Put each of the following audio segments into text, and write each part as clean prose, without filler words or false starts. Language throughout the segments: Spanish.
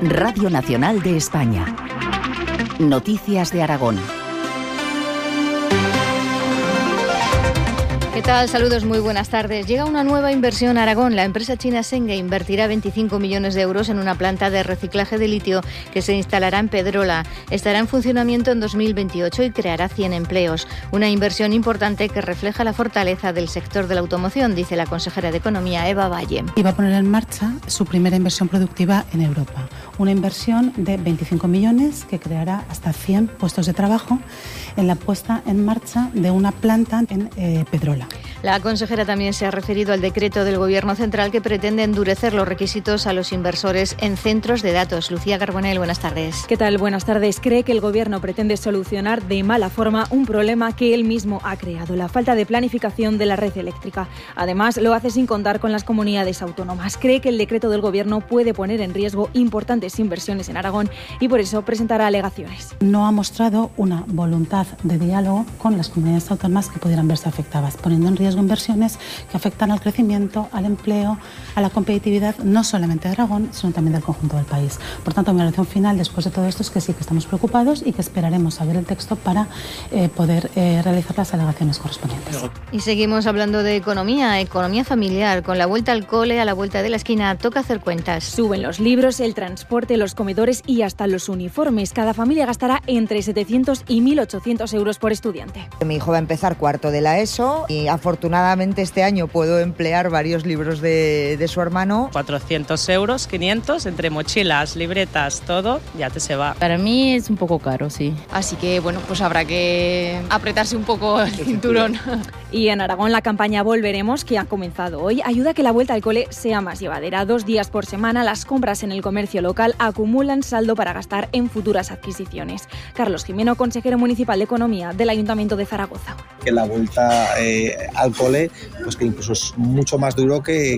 Radio Nacional de España. Noticias de Aragón. ¿Qué tal? Saludos, muy buenas tardes. Llega una nueva inversión a Aragón. La empresa china Shenge invertirá 25 millones de euros en una planta de reciclaje de litio que se instalará en Pedrola. Estará en funcionamiento en 2028 y creará 100 empleos. Una inversión importante que refleja la fortaleza del sector de la automoción, dice la consejera de Economía, Eva Valle. Y va a poner en marcha su primera inversión productiva en Europa. Una inversión de 25 millones que creará hasta 100 puestos de trabajo en la puesta en marcha de una planta en Pedrola. La consejera también se ha referido al decreto del Gobierno central que pretende endurecer los requisitos a los inversores en centros de datos. Lucía Carbonell, buenas tardes. ¿Qué tal? Buenas tardes. Cree que el Gobierno pretende solucionar de mala forma un problema que él mismo ha creado, la falta de planificación de la red eléctrica. Además, lo hace sin contar con las comunidades autónomas. Cree que el decreto del Gobierno puede poner en riesgo importantes inversiones en Aragón y por eso presentará alegaciones. No ha mostrado una voluntad de diálogo con las comunidades autónomas que pudieran verse afectadas, poniendo en riesgo inversiones que afectan al crecimiento, al empleo, a la competitividad, no solamente de Aragón, sino también del conjunto del país. Por tanto, mi relación final después de todo esto es que sí que estamos preocupados y que esperaremos a ver el texto para poder realizar las alegaciones correspondientes. Y seguimos hablando de economía familiar. Con la vuelta al cole a la vuelta de la esquina, toca hacer cuentas. Suben los libros, el transporte, los comedores y hasta los uniformes. Cada familia gastará entre 700 y 1.800 euros por estudiante. Mi hijo va a empezar cuarto de la ESO y afortunadamente este año puedo emplear varios libros de su hermano. 400 euros, 500, entre mochilas, libretas, todo, ya te se va. Para mí es un poco caro, sí. Así que, bueno, pues habrá que apretarse un poco el cinturón. Y en Aragón la campaña Volveremos, que ha comenzado hoy, ayuda a que la vuelta al cole sea más llevadera. 2 días por semana las compras en el comercio local acumulan saldo para gastar en futuras adquisiciones. Carlos Jimeno, consejero municipal de Economía del Ayuntamiento de Zaragoza. Que la vuelta al cole, pues que incluso es mucho más duro que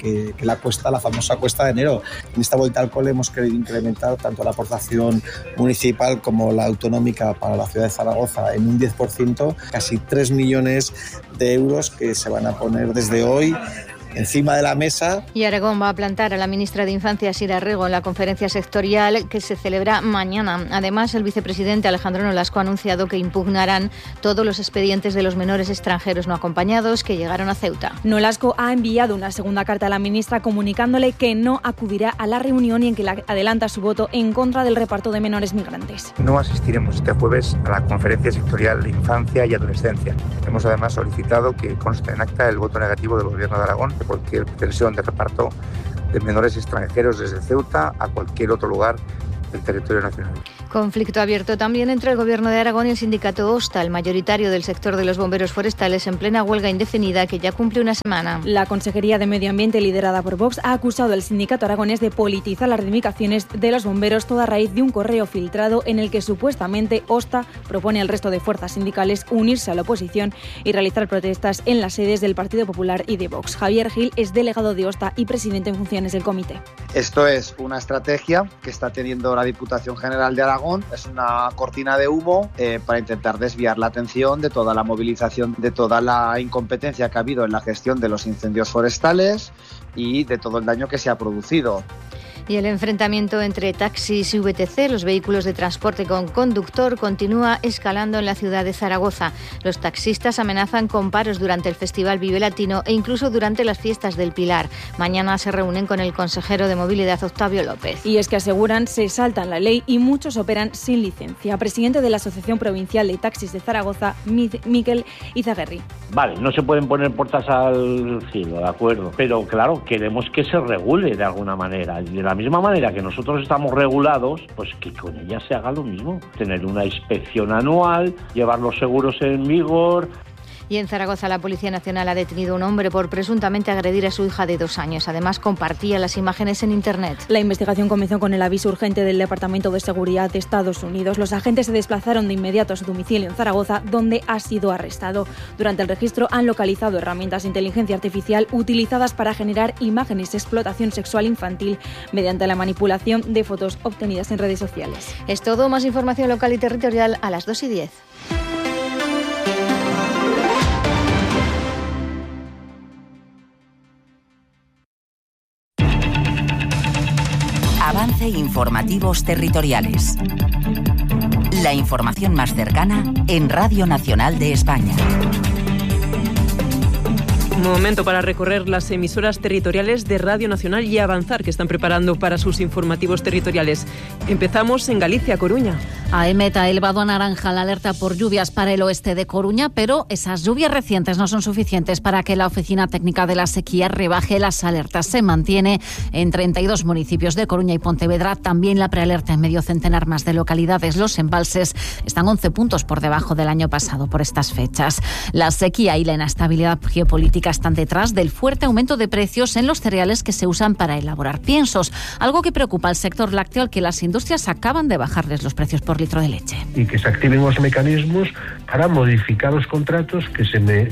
la famosa cuesta de enero. En esta vuelta al cole hemos querido incrementar tanto la aportación municipal como la autonómica para la ciudad de Zaragoza en un 10%, casi 3 millones de euros que se van a poner desde hoy encima de la mesa. Y Aragón va a plantar a la ministra de Infancia, Sira Rego, en la conferencia sectorial que se celebra mañana. Además, el vicepresidente Alejandro Nolasco ha anunciado que impugnarán todos los expedientes de los menores extranjeros no acompañados que llegaron a Ceuta. Nolasco ha enviado una segunda carta a la ministra comunicándole que no acudirá a la reunión y en que adelanta su voto en contra del reparto de menores migrantes. No asistiremos este jueves a la conferencia sectorial de Infancia y Adolescencia. Hemos además solicitado que conste en acta el voto negativo del Gobierno de Aragón de cualquier pretensión de reparto de menores extranjeros desde Ceuta a cualquier otro lugar del territorio nacional. Conflicto abierto también entre el Gobierno de Aragón y el sindicato OSTA, el mayoritario del sector de los bomberos forestales, en plena huelga indefinida que ya cumple una semana. La Consejería de Medio Ambiente, liderada por Vox, ha acusado al sindicato aragonés de politizar las reivindicaciones de los bomberos, toda raíz de un correo filtrado en el que supuestamente OSTA propone al resto de fuerzas sindicales unirse a la oposición y realizar protestas en las sedes del Partido Popular y de Vox. Javier Gil es delegado de OSTA y presidente en funciones del comité. Esto es una estrategia que está teniendo la Diputación General de Aragón. Es una cortina de humo para intentar desviar la atención de toda la movilización, de toda la incompetencia que ha habido en la gestión de los incendios forestales y de todo el daño que se ha producido. Y el enfrentamiento entre taxis y VTC, los vehículos de transporte con conductor, continúa escalando en la ciudad de Zaragoza. Los taxistas amenazan con paros durante el Festival Vive Latino e incluso durante las fiestas del Pilar. Mañana se reúnen con el consejero de Movilidad, Octavio López. Y es que aseguran se saltan la ley y muchos operan sin licencia. Presidente de la Asociación Provincial de Taxis de Zaragoza, Miquel Izaguirre. Vale, no se pueden poner puertas al cielo, de acuerdo, pero claro, queremos que se regule de alguna manera. De la misma manera que nosotros estamos regulados, pues que con ella se haga lo mismo. Tener una inspección anual, llevar los seguros en vigor. Y en Zaragoza la Policía Nacional ha detenido a un hombre por presuntamente agredir a su hija de 2 años. Además, compartía las imágenes en Internet. La investigación comenzó con el aviso urgente del Departamento de Seguridad de Estados Unidos. Los agentes se desplazaron de inmediato a su domicilio en Zaragoza, donde ha sido arrestado. Durante el registro han localizado herramientas de inteligencia artificial utilizadas para generar imágenes de explotación sexual infantil mediante la manipulación de fotos obtenidas en redes sociales. Es todo. Más información local y territorial a las 2:10. Avance Informativos Territoriales. La información más cercana en Radio Nacional de España. Momento para recorrer las emisoras territoriales de Radio Nacional y Avanzar, que están preparando para sus informativos territoriales. Empezamos en Galicia, Coruña. A Emeta elevado a naranja la alerta por lluvias para el oeste de Coruña, pero esas lluvias recientes no son suficientes para que la Oficina Técnica de la Sequía rebaje las alertas. Se mantiene en 32 municipios de Coruña y Pontevedra. También la prealerta en medio centenar más de localidades. Los embalses están 11 puntos por debajo del año pasado por estas fechas. La sequía y la inestabilidad geopolítica están detrás del fuerte aumento de precios en los cereales que se usan para elaborar piensos, algo que preocupa al sector lácteo, al que las industrias acaban de bajarles los precios por litro de leche. E que se activen os mecanismos para modificar os contratos que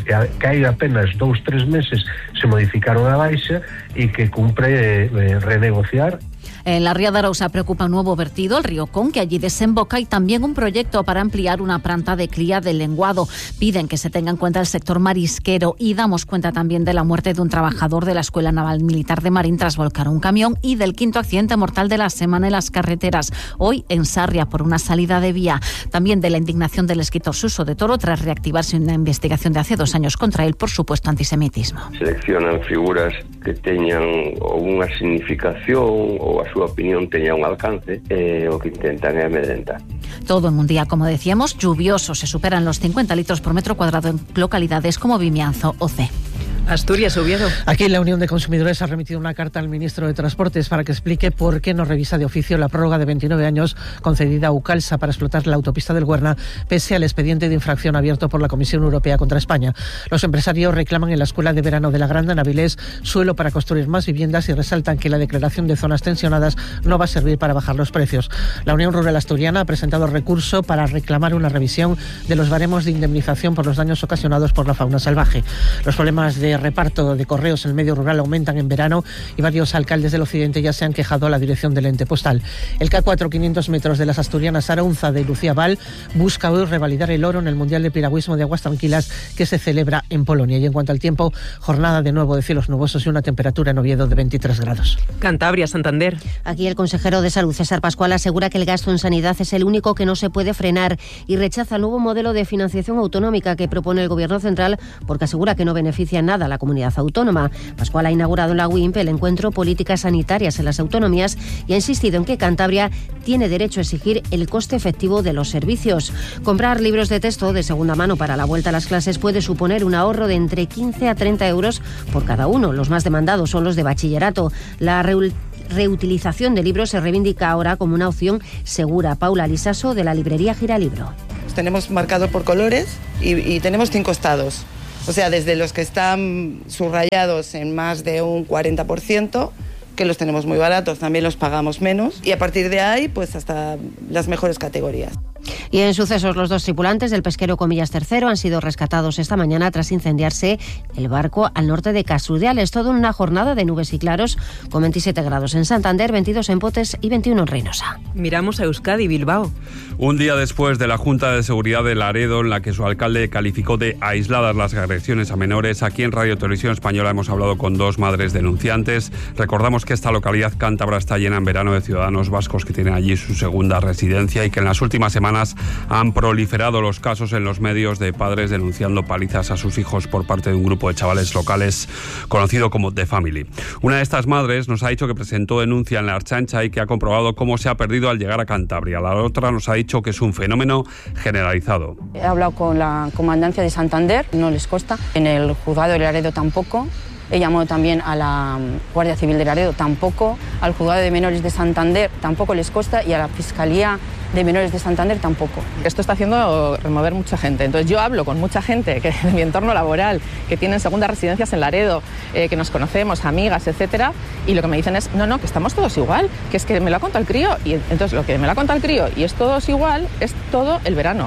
hai apenas 2-3 meses se modificaron a baixa e que cumpre renegociar. En la ría de Arousa preocupa un nuevo vertido, el río Con, que allí desemboca, y también un proyecto para ampliar una planta de cría del lenguado. Piden que se tenga en cuenta el sector marisquero y damos cuenta también de la muerte de un trabajador de la Escuela Naval Militar de Marín tras volcar un camión y del quinto accidente mortal de la semana en las carreteras, hoy en Sarria por una salida de vía. También de la indignación del escritor Suso de Toro tras reactivarse una investigación de hace 2 años contra él por supuesto antisemitismo. Seleccionan figuras que teñan unha significación ou a súa opinión teña un alcance, o que intentan é amedrentar. Todo en un día, como decíamos, lluvioso. Se superan los 50 litros por metro cuadrado en localidades como Vimianzo o C. Asturias, Oviedo. Aquí la Unión de Consumidores ha remitido una carta al ministro de Transportes para que explique por qué no revisa de oficio la prórroga de 29 años concedida a Ucalsa para explotar la autopista del Güerna, pese al expediente de infracción abierto por la Comisión Europea contra España. Los empresarios reclaman en la Escuela de Verano de la Granda, en Avilés, suelo para construir más viviendas y resaltan que la declaración de zonas tensionadas no va a servir para bajar los precios. La Unión Rural Asturiana ha presentado recurso para reclamar una revisión de los baremos de indemnización por los daños ocasionados por la fauna salvaje. Los problemas de reparto de correos en el medio rural aumentan en verano y varios alcaldes del occidente ya se han quejado a la dirección del ente postal. El K4 500 metros de las asturianas Araunza de Lucía Val busca hoy revalidar el oro en el Mundial de Piragüismo de Aguas Tranquilas que se celebra en Polonia. Y en cuanto al tiempo, jornada de nuevo de cielos nubosos y una temperatura en Oviedo de 23 grados. Cantabria, Santander. Aquí el consejero de Salud, César Pascual, asegura que el gasto en sanidad es el único que no se puede frenar y rechaza el nuevo modelo de financiación autonómica que propone el Gobierno central porque asegura que no beneficia en nada a la comunidad autónoma. Pascual ha inaugurado en la UIMP el encuentro Políticas Sanitarias en las Autonomías y ha insistido en que Cantabria tiene derecho a exigir el coste efectivo de los servicios. Comprar libros de texto de segunda mano para la vuelta a las clases puede suponer un ahorro de entre 15 a 30 euros por cada uno. Los más demandados son los de bachillerato. La reutilización de libros se reivindica ahora como una opción segura. Paula Lisaso, de la librería Giralibro. Tenemos marcado por colores y tenemos 5 estados. O sea, desde los que están subrayados en más de un 40%, que los tenemos muy baratos, también los pagamos menos. Y a partir de ahí, pues hasta las mejores categorías. Y en sucesos, los 2 tripulantes del pesquero Comillas Tercero han sido rescatados esta mañana tras incendiarse el barco al norte de Casudiales. Todo en una jornada de nubes y claros con 27 grados en Santander, 22 en Potes y 21 en Reynosa. Miramos a Euskadi, Bilbao. Un día después de la Junta de Seguridad de Laredo, en la que su alcalde calificó de aisladas las agresiones a menores, aquí en Radio Televisión Española hemos hablado con 2 madres denunciantes. Recordamos que esta localidad cántabra está llena en verano de ciudadanos vascos que tienen allí su segunda residencia y que en las últimas semanas han proliferado los casos en los medios de padres denunciando palizas a sus hijos por parte de un grupo de chavales locales conocido como The Family. Una de estas madres nos ha dicho que presentó denuncia en la Ertzaintza y que ha comprobado cómo se ha perdido al llegar a Cantabria. La otra nos ha dicho que es un fenómeno generalizado. He hablado con la comandancia de Santander, no les consta. En el juzgado de Laredo tampoco. He llamado también a la Guardia Civil de Laredo, tampoco. Al juzgado de menores de Santander tampoco les consta y a la Fiscalía de Menores de Santander tampoco. Esto está haciendo remover mucha gente. Entonces yo hablo con mucha gente que de mi entorno laboral, que tienen segundas residencias en Laredo, que nos conocemos, amigas, etcétera, y lo que me dicen es, no, que estamos todos igual, que es que me lo ha contado el crío. Y entonces lo que me lo ha contado el crío y es todos igual, es todo el verano.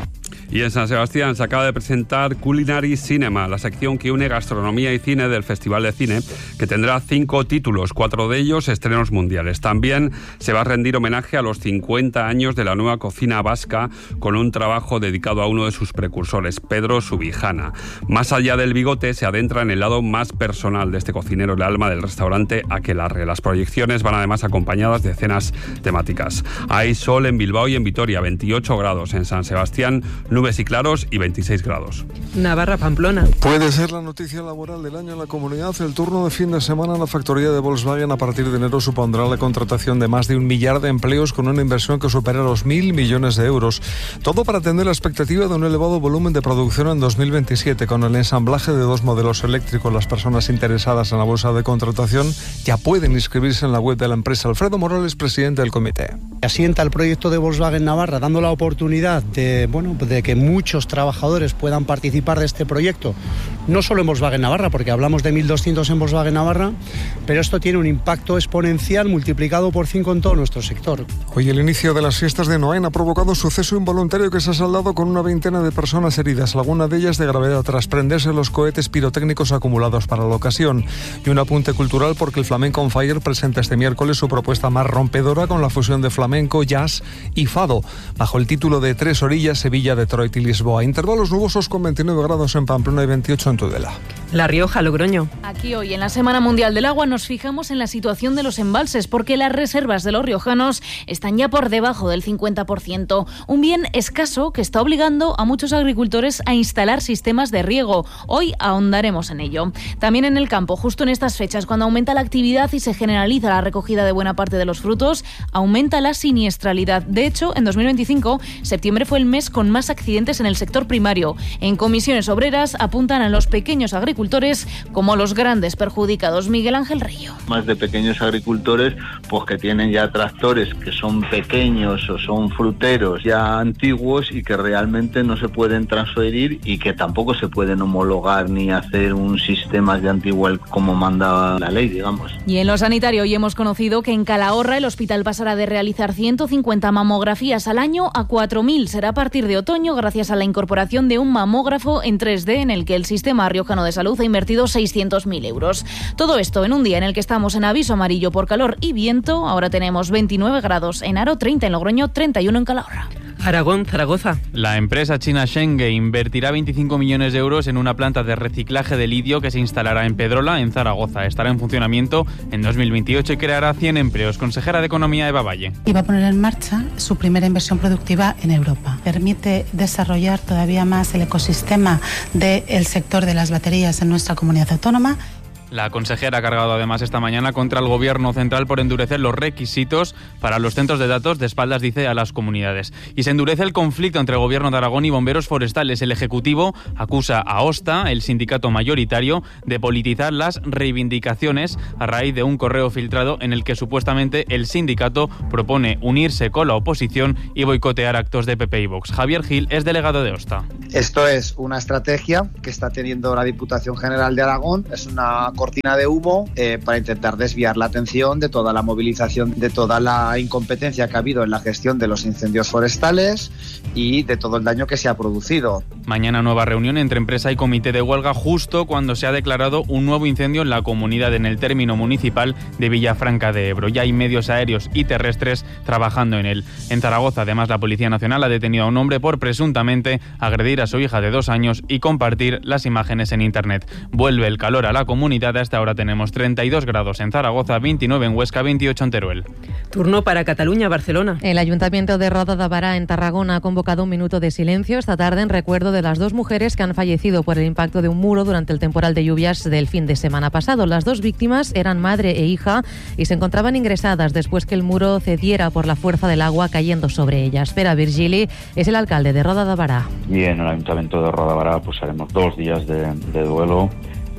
Y en San Sebastián se acaba de presentar Culinary Cinema, la sección que une gastronomía y cine del Festival de Cine, que tendrá 5 títulos, 4 de ellos estrenos mundiales. También se va a rendir homenaje a los 50 años de la nueva cocina vasca, con un trabajo dedicado a uno de sus precursores, Pedro Subijana. Más allá del bigote, se adentra en el lado más personal de este cocinero, el alma del restaurante Aquelarre. Las proyecciones van además acompañadas de cenas temáticas. Hay sol en Bilbao y en Vitoria, 28 grados. En San Sebastián, nubes y claros y 26 grados. Navarra, Pamplona. Puede ser la noticia laboral del año en la comunidad. El turno de fin de semana en la factoría de Volkswagen a partir de enero supondrá la contratación de más de 1 millar de empleos con una inversión que supera los 1.000 millones de euros. Todo para atender la expectativa de un elevado volumen de producción en 2027. Con el ensamblaje de 2 modelos eléctricos, las personas interesadas en la bolsa de contratación ya pueden inscribirse en la web de la empresa. Alfredo Morales, presidente del comité. Asienta el proyecto de Volkswagen Navarra, dando la oportunidad de que muchos trabajadores puedan participar de este proyecto, no solo en Volkswagen Navarra, porque hablamos de 1.200 en Volkswagen Navarra, pero esto tiene un impacto exponencial multiplicado por 5 en todo nuestro sector. Hoy el inicio de las fiestas de Noain ha provocado un suceso involuntario que se ha saldado con una veintena de personas heridas, algunas de ellas de gravedad, tras prenderse los cohetes pirotécnicos acumulados para la ocasión. Y un apunte cultural porque el Flamenco on Fire presenta este miércoles su propuesta más rompedora con la fusión de flamenco, jazz y fado, bajo el título de 3 orillas, Sevilla, Detroit y Lisboa. Intervalos nubosos con 29 grados en Pamplona y 28 en Tudela. La Rioja, Logroño. Aquí hoy, en la Semana Mundial del Agua, nos fijamos en la situación de los embalses, porque las reservas de los riojanos están ya por debajo del 50%. Un bien escaso que está obligando a muchos agricultores a instalar sistemas de riego. Hoy ahondaremos en ello. También en el campo, justo en estas fechas, cuando aumenta la actividad y se generaliza la recogida de buena parte de los frutos, aumenta la siniestralidad. De hecho, en 2025, septiembre fue el mes con más accidentes en el sector primario. En comisiones obreras apuntan a los pequeños agricultores como los grandes perjudicados. Miguel Ángel Río. Más de pequeños agricultores, pues que tienen ya tractores que son pequeños o son fruteros ya antiguos y que realmente no se pueden transferir y que tampoco se pueden homologar ni hacer un sistema de antiguo como manda la ley, digamos. Y en lo sanitario hoy hemos conocido que en Calahorra el hospital pasará de realizar 150 mamografías al año a 4.000. Será a partir de otoño gracias a la incorporación de un mamógrafo en 3D en el que el Sistema Riojano de Salud ha invertido 600.000 euros. Todo esto en un día en el que estamos en aviso amarillo por calor y viento. Ahora tenemos 29 grados en Haro, 30 en Logroño, 31 en Calahorra. Aragón, Zaragoza. La empresa china Shenge invertirá 25 millones de euros en una planta de reciclaje de litio que se instalará en Pedrola, en Zaragoza. Estará en funcionamiento en 2028 y creará 100 empleos. Consejera de Economía, Eva Valle. Y va a poner en marcha su primera inversión productiva en Europa. Permite desarrollar todavía más el ecosistema del sector de las baterías en nuestra comunidad autónoma. La consejera ha cargado además esta mañana contra el Gobierno central por endurecer los requisitos para los centros de datos de espaldas, dice, a las comunidades. Y se endurece el conflicto entre el Gobierno de Aragón y bomberos forestales. El Ejecutivo acusa a OSTA, el sindicato mayoritario, de politizar las reivindicaciones a raíz de un correo filtrado en el que supuestamente el sindicato propone unirse con la oposición y boicotear actos de PP y Vox. Javier Gil es delegado de OSTA. Esto es una estrategia que está teniendo la Diputación General de Aragón. Es una cortina de humo para intentar desviar la atención de toda la movilización, de toda la incompetencia que ha habido en la gestión de los incendios forestales y de todo el daño que se ha producido. Mañana nueva reunión entre empresa y comité de huelga justo cuando se ha declarado un nuevo incendio en la comunidad en el término municipal de Villafranca de Ebro. Ya hay medios aéreos y terrestres trabajando en él. En Zaragoza, además, la Policía Nacional ha detenido a un hombre por presuntamente agredir a su hija de 2 años y compartir las imágenes en Internet. Vuelve el calor a la comunidad. Hasta ahora tenemos 32 grados en Zaragoza, 29 en Huesca, 28 en Teruel. Turno para Cataluña, Barcelona. El Ayuntamiento de Roda de Barà, en Tarragona, ha convocado un minuto de silencio esta tarde en recuerdo de las 2 mujeres que han fallecido por el impacto de un muro durante el temporal de lluvias del fin de semana pasado. Las 2 víctimas eran madre e hija y se encontraban ingresadas después que el muro cediera por la fuerza del agua cayendo sobre ellas. Pere Virgili es el alcalde de Roda de Barà. Y en el Ayuntamiento de Roda de Barà pues haremos 2 días de duelo.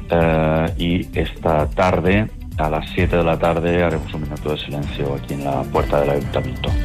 Y esta tarde, a las 7 de la tarde, haremos un minuto de silencio aquí en la puerta del Ayuntamiento.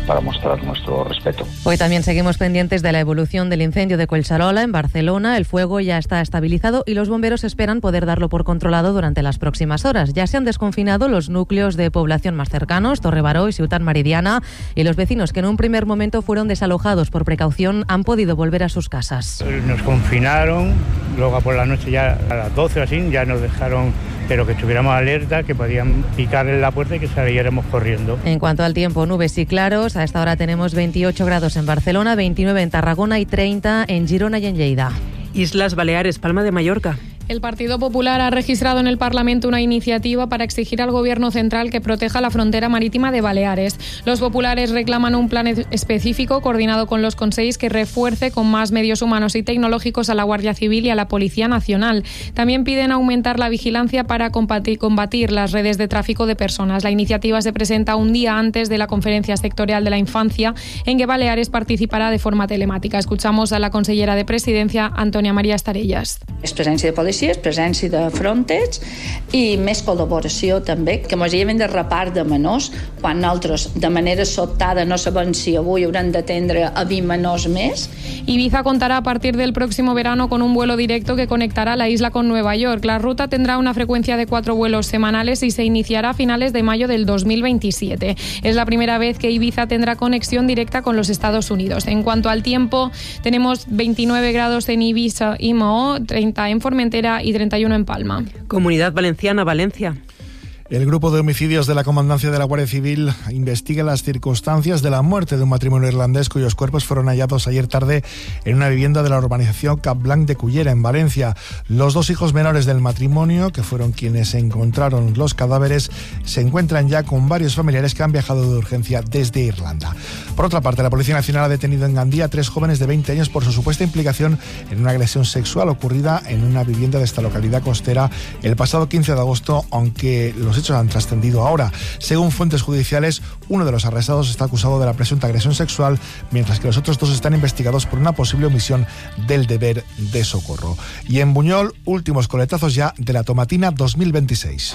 para mostrar nuestro respeto. Hoy también seguimos pendientes de la evolución del incendio de Collserola en Barcelona. El fuego ya está estabilizado y los bomberos esperan poder darlo por controlado durante las próximas horas. Ya se han desconfinado los núcleos de población más cercanos, Torre Baró y Ciutat Meridiana, y los vecinos que en un primer momento fueron desalojados por precaución han podido volver a sus casas. Nos confinaron, luego por la noche ya a las 12 o así ya nos dejaron, pero que estuviéramos alerta, que podían picar en la puerta y que saliéramos corriendo. En cuanto al tiempo, nubes y claros. A esta hora tenemos 28 grados en Barcelona, 29 en Tarragona y 30 en Girona y en Lleida. Islas Baleares, Palma de Mallorca. El Partido Popular ha registrado en el Parlamento una iniciativa para exigir al Gobierno central que proteja la frontera marítima de Baleares. Los populares reclaman un plan específico coordinado con los consells que refuerce con más medios humanos y tecnológicos a la Guardia Civil y a la Policía Nacional. También piden aumentar la vigilancia para combatir las redes de tráfico de personas. La iniciativa se presenta un día antes de la conferencia sectorial de la infancia, en que Baleares participarà de forma telemática. Escuchamos a la consellera de Presidencia, Antònia Maria Estarellas. És presència de policies, presència de Frontex i més col·laboració també, que ens lleven de repart de menors, quan nosaltres de manera sobtada no sabem si avui haurem d'atendre a 20 menors més. Ibiza contará a partir del próximo verano con un vuelo directo que conectará la isla con Nueva York. La ruta tendrá una frecuencia de 4 vuelos semanales y se iniciará a finales de mayo del 2027. Es la primera vez que Ibiza tendrá conexión directa con los Estados Unidos. En cuanto al tiempo, tenemos 29 grados en Ibiza y Mahó, 30 en Formentera y 31 en Palma. Comunidad Valenciana, Valencia. El grupo de homicidios de la Comandancia de la Guardia Civil investiga las circunstancias de la muerte de un matrimonio irlandés cuyos cuerpos fueron hallados ayer tarde en una vivienda de la urbanización Cap Blanc de Cullera, en Valencia. Los 2 hijos menores del matrimonio, que fueron quienes encontraron los cadáveres, se encuentran ya con varios familiares que han viajado de urgencia desde Irlanda. Por otra parte, la Policía Nacional ha detenido en Gandía a 3 jóvenes de 20 años por su supuesta implicación en una agresión sexual ocurrida en una vivienda de esta localidad costera el pasado 15 de agosto, aunque los hechos han trascendido ahora. Según fuentes judiciales, uno de los arrestados está acusado de la presunta agresión sexual, mientras que los otros 2 están investigados por una posible omisión del deber de socorro. Y en Buñol, últimos coletazos ya de la Tomatina 2026.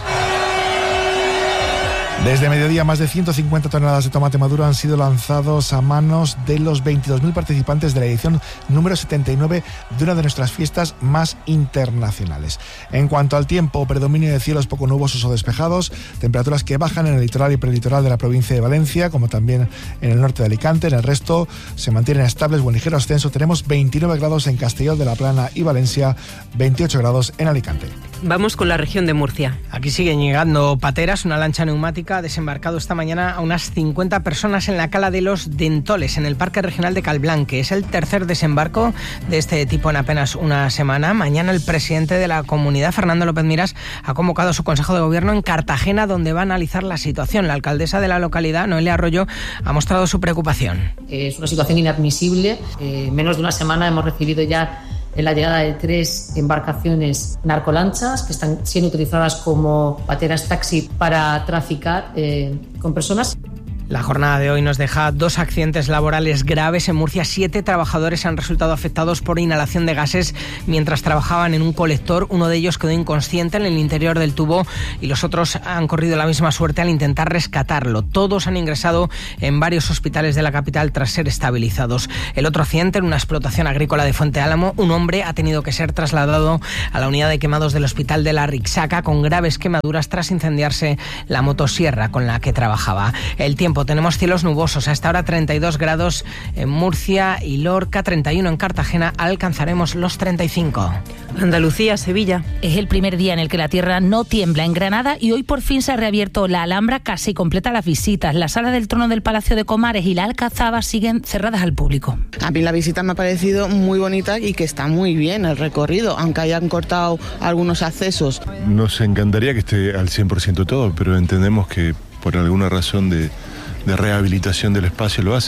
Desde mediodía, más de 150 toneladas de tomate maduro han sido lanzados a manos de los 22.000 participantes de la edición número 79 de una de nuestras fiestas más internacionales. En cuanto al tiempo, predominio de cielos poco nubosos o despejados, temperaturas que bajan en el litoral y prelitoral de la provincia de Valencia, como también en el norte de Alicante. En el resto se mantienen estables o en ligero ascenso. Tenemos 29 grados en Castelló de la Plana y Valencia, 28 grados en Alicante. Vamos con la región de Murcia. Aquí siguen llegando pateras. Una lancha neumática ha desembarcado esta mañana a unas 50 personas en la cala de los Dentoles, en el Parque Regional de Calblanque. Es el tercer desembarco de este tipo en apenas una semana. Mañana el presidente de la comunidad, Fernando López Miras, ha convocado su Consejo de Gobierno en Cartagena, donde va a analizar la situación. La alcaldesa de la localidad, Noelia Arroyo, ha mostrado su preocupación. Es una situación inadmisible. En menos de una semana hemos recibido ya la llegada de 3 embarcaciones narcolanchas que están siendo utilizadas como pateras taxi para traficar con personas. La jornada de hoy nos deja 2 accidentes laborales graves. En Murcia, 7 trabajadores han resultado afectados por inhalación de gases mientras trabajaban en un colector. Uno de ellos quedó inconsciente en el interior del tubo y los otros han corrido la misma suerte al intentar rescatarlo. Todos han ingresado en varios hospitales de la capital tras ser estabilizados. El otro accidente en una explotación agrícola de Fuente Álamo. Un hombre ha tenido que ser trasladado a la unidad de quemados del hospital de la Rixaca con graves quemaduras tras incendiarse la motosierra con la que trabajaba. El tiempo. Tenemos cielos nubosos, a esta hora 32 grados en Murcia y Lorca, 31 en Cartagena, alcanzaremos los 35. Andalucía, Sevilla. Es el primer día en el que la tierra no tiembla en Granada y hoy por fin se ha reabierto la Alhambra, casi completa las visitas. La sala del trono del Palacio de Comares y la Alcazaba siguen cerradas al público. A mí la visita me ha parecido muy bonita y que está muy bien el recorrido, aunque hayan cortado algunos accesos. Nos encantaría que esté al 100% todo, pero entendemos que por alguna razón de rehabilitación del espacio lo hacen.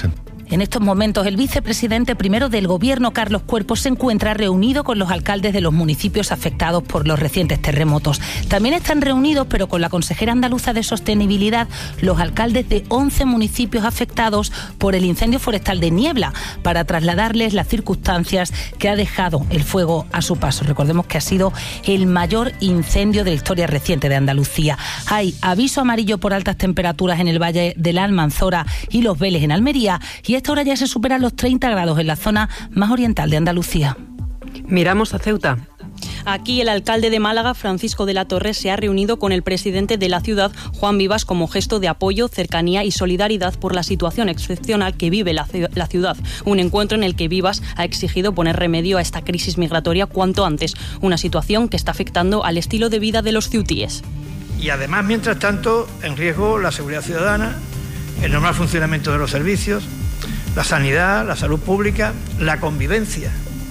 En estos momentos, el vicepresidente primero del Gobierno, Carlos Cuerpo, se encuentra reunido con los alcaldes de los municipios afectados por los recientes terremotos. También están reunidos, pero con la consejera andaluza de Sostenibilidad, los alcaldes de 11 municipios afectados por el incendio forestal de Niebla, para trasladarles las circunstancias que ha dejado el fuego a su paso. Recordemos que ha sido el mayor incendio de la historia reciente de Andalucía. Hay aviso amarillo por altas temperaturas en el Valle de la Almanzora y Los Vélez en Almería, y a esta hora ya se superan los 30 grados en la zona más oriental de Andalucía. Miramos a Ceuta. Aquí el alcalde de Málaga, Francisco de la Torre, se ha reunido con el presidente de la ciudad, Juan Vivas, como gesto de apoyo, cercanía y solidaridad por la situación excepcional que vive la ciudad. Un encuentro en el que Vivas ha exigido poner remedio a esta crisis migratoria cuanto antes, una situación que está afectando al estilo de vida de los ceutíes. Y además, mientras tanto, en riesgo la seguridad ciudadana, el normal funcionamiento de los servicios, la sanidad, la salud pública, la convivencia.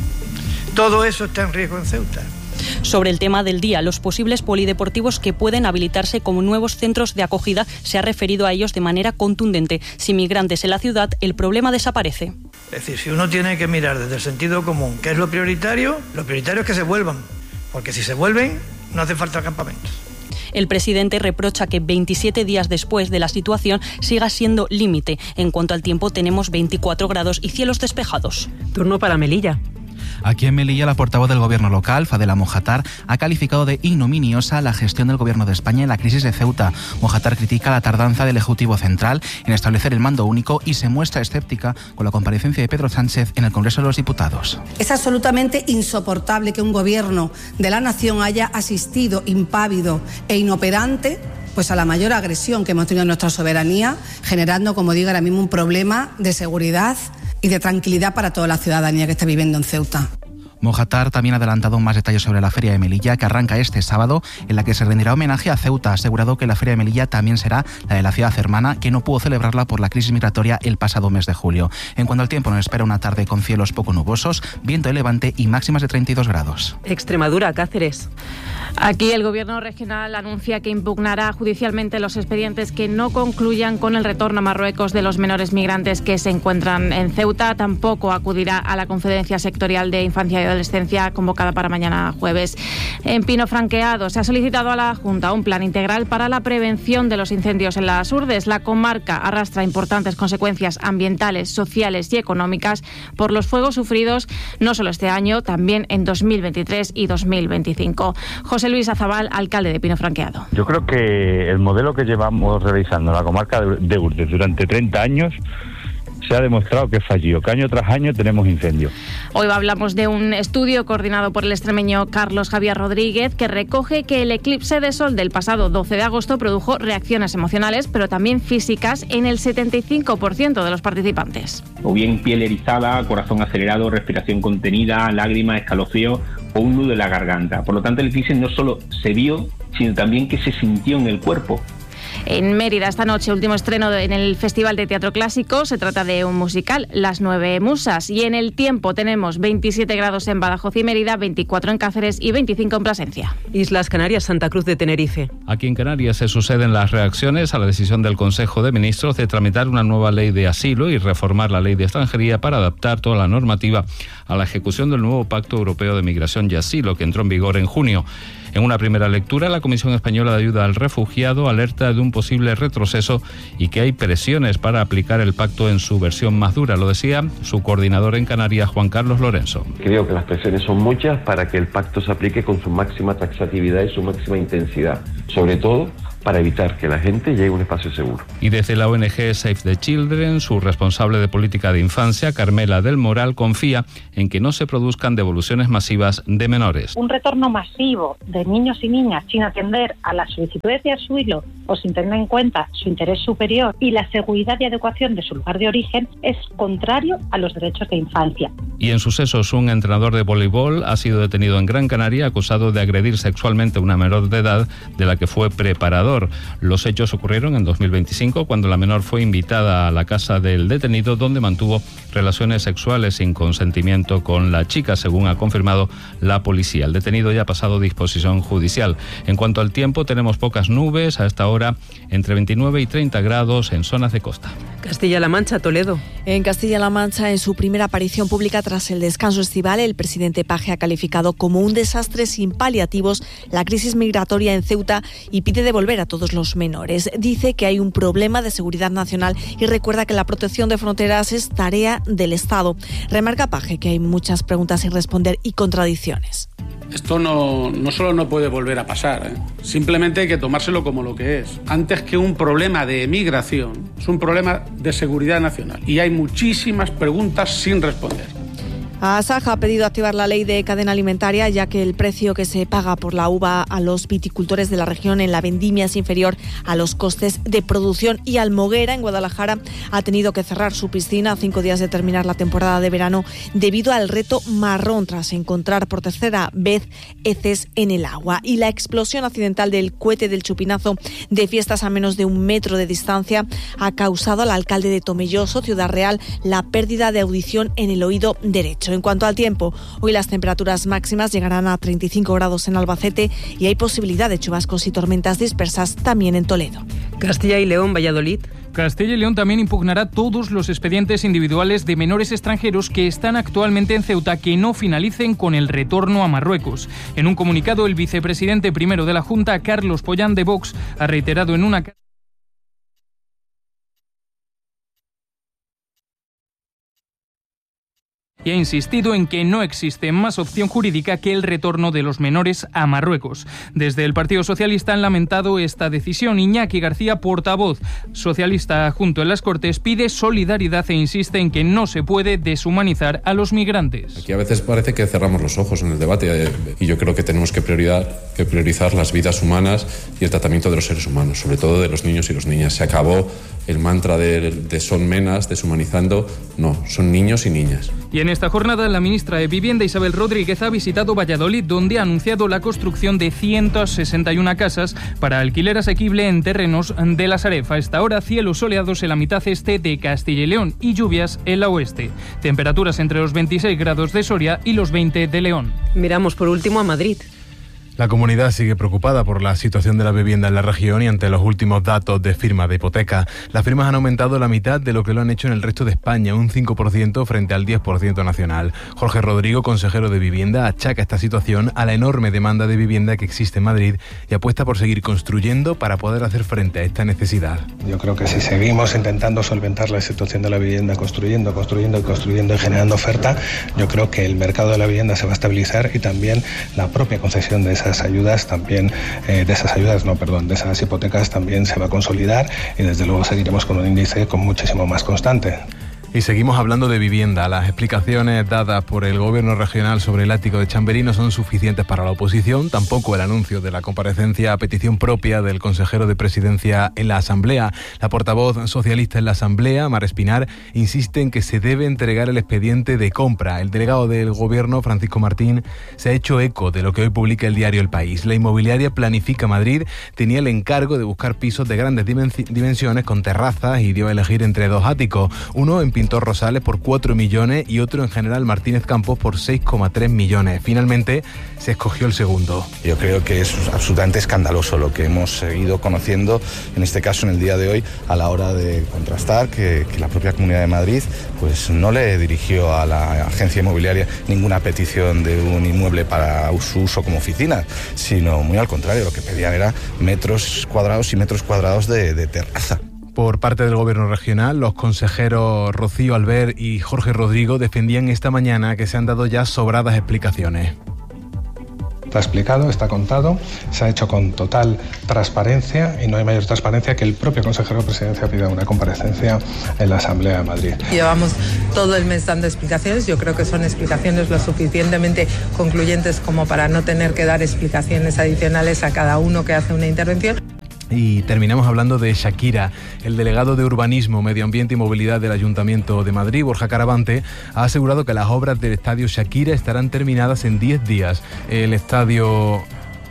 Todo eso está en riesgo en Ceuta. Sobre el tema del día, los posibles polideportivos que pueden habilitarse como nuevos centros de acogida, se ha referido a ellos de manera contundente. Sin migrantes en la ciudad, el problema desaparece. Es decir, si uno tiene que mirar desde el sentido común, ¿qué es lo prioritario? Lo prioritario es que se vuelvan, porque si se vuelven, no hace falta campamentos. El presidente reprocha que 27 días después de la situación siga siendo límite. En cuanto al tiempo, tenemos 24 grados y cielos despejados. Turno para Melilla. Aquí en Melilla, la portavoz del gobierno local, Fadela Mojatar, ha calificado de ignominiosa la gestión del gobierno de España en la crisis de Ceuta. Mojatar critica la tardanza del Ejecutivo Central en establecer el mando único y se muestra escéptica con la comparecencia de Pedro Sánchez en el Congreso de los Diputados. Es absolutamente insoportable que un gobierno de la nación haya asistido impávido e inoperante pues a la mayor agresión que hemos tenido en nuestra soberanía, generando, como digo, ahora mismo un problema de seguridad y de tranquilidad para toda la ciudadanía que está viviendo en Ceuta. Mojatar también ha adelantado más detalles sobre la Feria de Melilla, que arranca este sábado, en la que se rendirá homenaje a Ceuta. Ha asegurado que la Feria de Melilla también será la de la ciudad hermana, que no pudo celebrarla por la crisis migratoria el pasado mes de julio. En cuanto al tiempo, nos espera una tarde con cielos poco nubosos, viento de levante y máximas de 32 grados. Extremadura, Cáceres. Aquí el Gobierno regional anuncia que impugnará judicialmente los expedientes que no concluyan con el retorno a Marruecos de los menores migrantes que se encuentran en Ceuta. Tampoco acudirá a la Conferencia Sectorial de Infancia y Adolescencia convocada para mañana jueves. En Pino Franqueado se ha solicitado a la Junta un plan integral para la prevención de los incendios en las Urdes. La comarca arrastra importantes consecuencias ambientales, sociales y económicas por los fuegos sufridos no solo este año, también en 2023 y 2025. José Luis Azabal, alcalde de Pino Franqueado. Yo creo que el modelo que llevamos realizando en la comarca de Urdes durante 30 años se ha demostrado que es fallido, que año tras año tenemos incendios. Hoy hablamos de un estudio coordinado por el extremeño Carlos Javier Rodríguez, que recoge que el eclipse de sol del pasado 12 de agosto produjo reacciones emocionales, pero también físicas, en el 75% de los participantes. O bien piel erizada, corazón acelerado, respiración contenida, lágrimas, escalofríos o un nudo en la garganta. Por lo tanto, el eclipse no solo se vio, sino también que se sintió en el cuerpo. En Mérida, esta noche, último estreno en el Festival de Teatro Clásico. Se trata de un musical, Las Nueve Musas. Y en el tiempo tenemos 27 grados en Badajoz y Mérida, 24 en Cáceres y 25 en Plasencia. Islas Canarias, Santa Cruz de Tenerife. Aquí en Canarias se suceden las reacciones a la decisión del Consejo de Ministros de tramitar una nueva ley de asilo y reformar la ley de extranjería para adaptar toda la normativa a la ejecución del nuevo Pacto Europeo de Migración y Asilo, que entró en vigor en junio. En una primera lectura, la Comisión Española de Ayuda al Refugiado alerta de un posible retroceso y que hay presiones para aplicar el pacto en su versión más dura. Lo decía su coordinador en Canarias, Juan Carlos Lorenzo. Creo que las presiones son muchas para que el pacto se aplique con su máxima taxatividad y su máxima intensidad, sobre todo para evitar que la gente llegue a un espacio seguro. Y desde la ONG Save the Children, su responsable de política de infancia, Carmela del Moral, confía en que no se produzcan devoluciones masivas de menores. Un retorno masivo de niños y niñas sin atender a las solicitudes de asilo o sin tener en cuenta su interés superior y la seguridad y adecuación de su lugar de origen es contrario a los derechos de infancia. Y en sucesos, un entrenador de voleibol ha sido detenido en Gran Canaria acusado de agredir sexualmente a una menor de edad de la que fue preparador. Los hechos ocurrieron en 2025 cuando la menor fue invitada a la casa del detenido, donde mantuvo relaciones sexuales sin consentimiento con la chica, según ha confirmado la policía. El detenido ya ha pasado disposición judicial. En cuanto al tiempo, tenemos pocas nubes a esta hora. hora entre 29 y 30 grados en zonas de costa. Castilla-La Mancha, Toledo. En Castilla-La Mancha, en su primera aparición pública tras el descanso estival, el presidente Paje ha calificado como un desastre sin paliativos la crisis migratoria en Ceuta y pide devolver a todos los menores. Dice que hay un problema de seguridad nacional y recuerda que la protección de fronteras es tarea del Estado. Remarca Paje que hay muchas preguntas sin responder y contradicciones. Esto no solo no puede volver a pasar, simplemente hay que tomárselo como lo que es. Antes que un problema de emigración, es un problema de seguridad nacional. Y hay muchísimas preguntas sin responder. Asaja ha pedido activar la ley de cadena alimentaria, ya que el precio que se paga por la uva a los viticultores de la región en la vendimia es inferior a los costes de producción. Y Almoguera, en Guadalajara, ha tenido que cerrar su piscina a 5 días de terminar la temporada de verano debido al reto marrón tras encontrar por tercera vez heces en el agua. Y la explosión accidental del cohete del chupinazo de fiestas a menos de 1 metro de distancia ha causado al alcalde de Tomelloso, Ciudad Real, la pérdida de audición en el oído derecho. En cuanto al tiempo, hoy las temperaturas máximas llegarán a 35 grados en Albacete y hay posibilidad de chubascos y tormentas dispersas también en Toledo. Castilla y León, Valladolid. Castilla y León también impugnará todos los expedientes individuales de menores extranjeros que están actualmente en Ceuta que no finalicen con el retorno a Marruecos. En un comunicado, el vicepresidente primero de la Junta, Carlos Pollán de Vox, ha reiterado en una y ha insistido en que no existe más opción jurídica que el retorno de los menores a Marruecos. Desde el Partido Socialista han lamentado esta decisión. Iñaki García, portavoz socialista adjunto en las Cortes, pide solidaridad e insiste en que no se puede deshumanizar a los migrantes. Aquí a veces parece que cerramos los ojos en el debate y yo creo que tenemos que priorizar las vidas humanas y el tratamiento de los seres humanos, sobre todo de los niños y las niñas. Se acabó el mantra de son menas, deshumanizando. No, son niños y niñas. Y en esta jornada, la ministra de Vivienda, Isabel Rodríguez, ha visitado Valladolid, donde ha anunciado la construcción de 161 casas para alquiler asequible en terrenos de la Sareb. A esta hora, cielos soleados en la mitad este de Castilla y León y lluvias en la oeste. Temperaturas entre los 26 grados de Soria y los 20 de León. Miramos por último a Madrid. La comunidad sigue preocupada por la situación de la vivienda en la región y ante los últimos datos de firma de hipoteca. Las firmas han aumentado la mitad de lo que lo han hecho en el resto de España, un 5% frente al 10% nacional. Jorge Rodrigo, consejero de Vivienda, achaca esta situación a la enorme demanda de vivienda que existe en Madrid y apuesta por seguir construyendo para poder hacer frente a esta necesidad. Yo creo que si seguimos intentando solventar la situación de la vivienda, construyendo y generando oferta, yo creo que el mercado de la vivienda se va a estabilizar y también la propia concesión de esas hipotecas también se va a consolidar y desde luego seguiremos con un índice muchísimo más constante. Y seguimos hablando de vivienda. Las explicaciones dadas por el Gobierno regional sobre el ático de Chamberí no son suficientes para la oposición, tampoco el anuncio de la comparecencia a petición propia del consejero de Presidencia en la Asamblea. La portavoz socialista en la Asamblea, Mar Espinar, insiste en que se debe entregar el expediente de compra. El delegado del Gobierno, Francisco Martín, se ha hecho eco de lo que hoy publica el diario El País. La inmobiliaria Planifica Madrid tenía el encargo de buscar pisos de grandes dimensiones con terrazas y dio a elegir entre 2 áticos, uno en Pintor Rosales por 4 millones y otro en General Martínez Campos por 6,3 millones. Finalmente se escogió el segundo. Yo creo que es absolutamente escandaloso lo que hemos ido conociendo, en este caso en el día de hoy, a la hora de contrastar que la propia Comunidad de Madrid pues no le dirigió a la agencia inmobiliaria ninguna petición de un inmueble para su uso como oficina, sino muy al contrario, lo que pedían era metros cuadrados y metros cuadrados de terraza. Por parte del Gobierno regional, los consejeros Rocío Albert y Jorge Rodrigo defendían esta mañana que se han dado ya sobradas explicaciones. Está explicado, está contado, se ha hecho con total transparencia y no hay mayor transparencia que el propio consejero de Presidencia pida una comparecencia en la Asamblea de Madrid. Llevamos todo el mes dando explicaciones, yo creo que son explicaciones lo suficientemente concluyentes como para no tener que dar explicaciones adicionales a cada uno que hace una intervención. Y terminamos hablando de Shakira. El delegado de Urbanismo, Medio Ambiente y Movilidad del Ayuntamiento de Madrid, Borja Caravante, ha asegurado que las obras del estadio Shakira estarán terminadas en 10 días. El estadio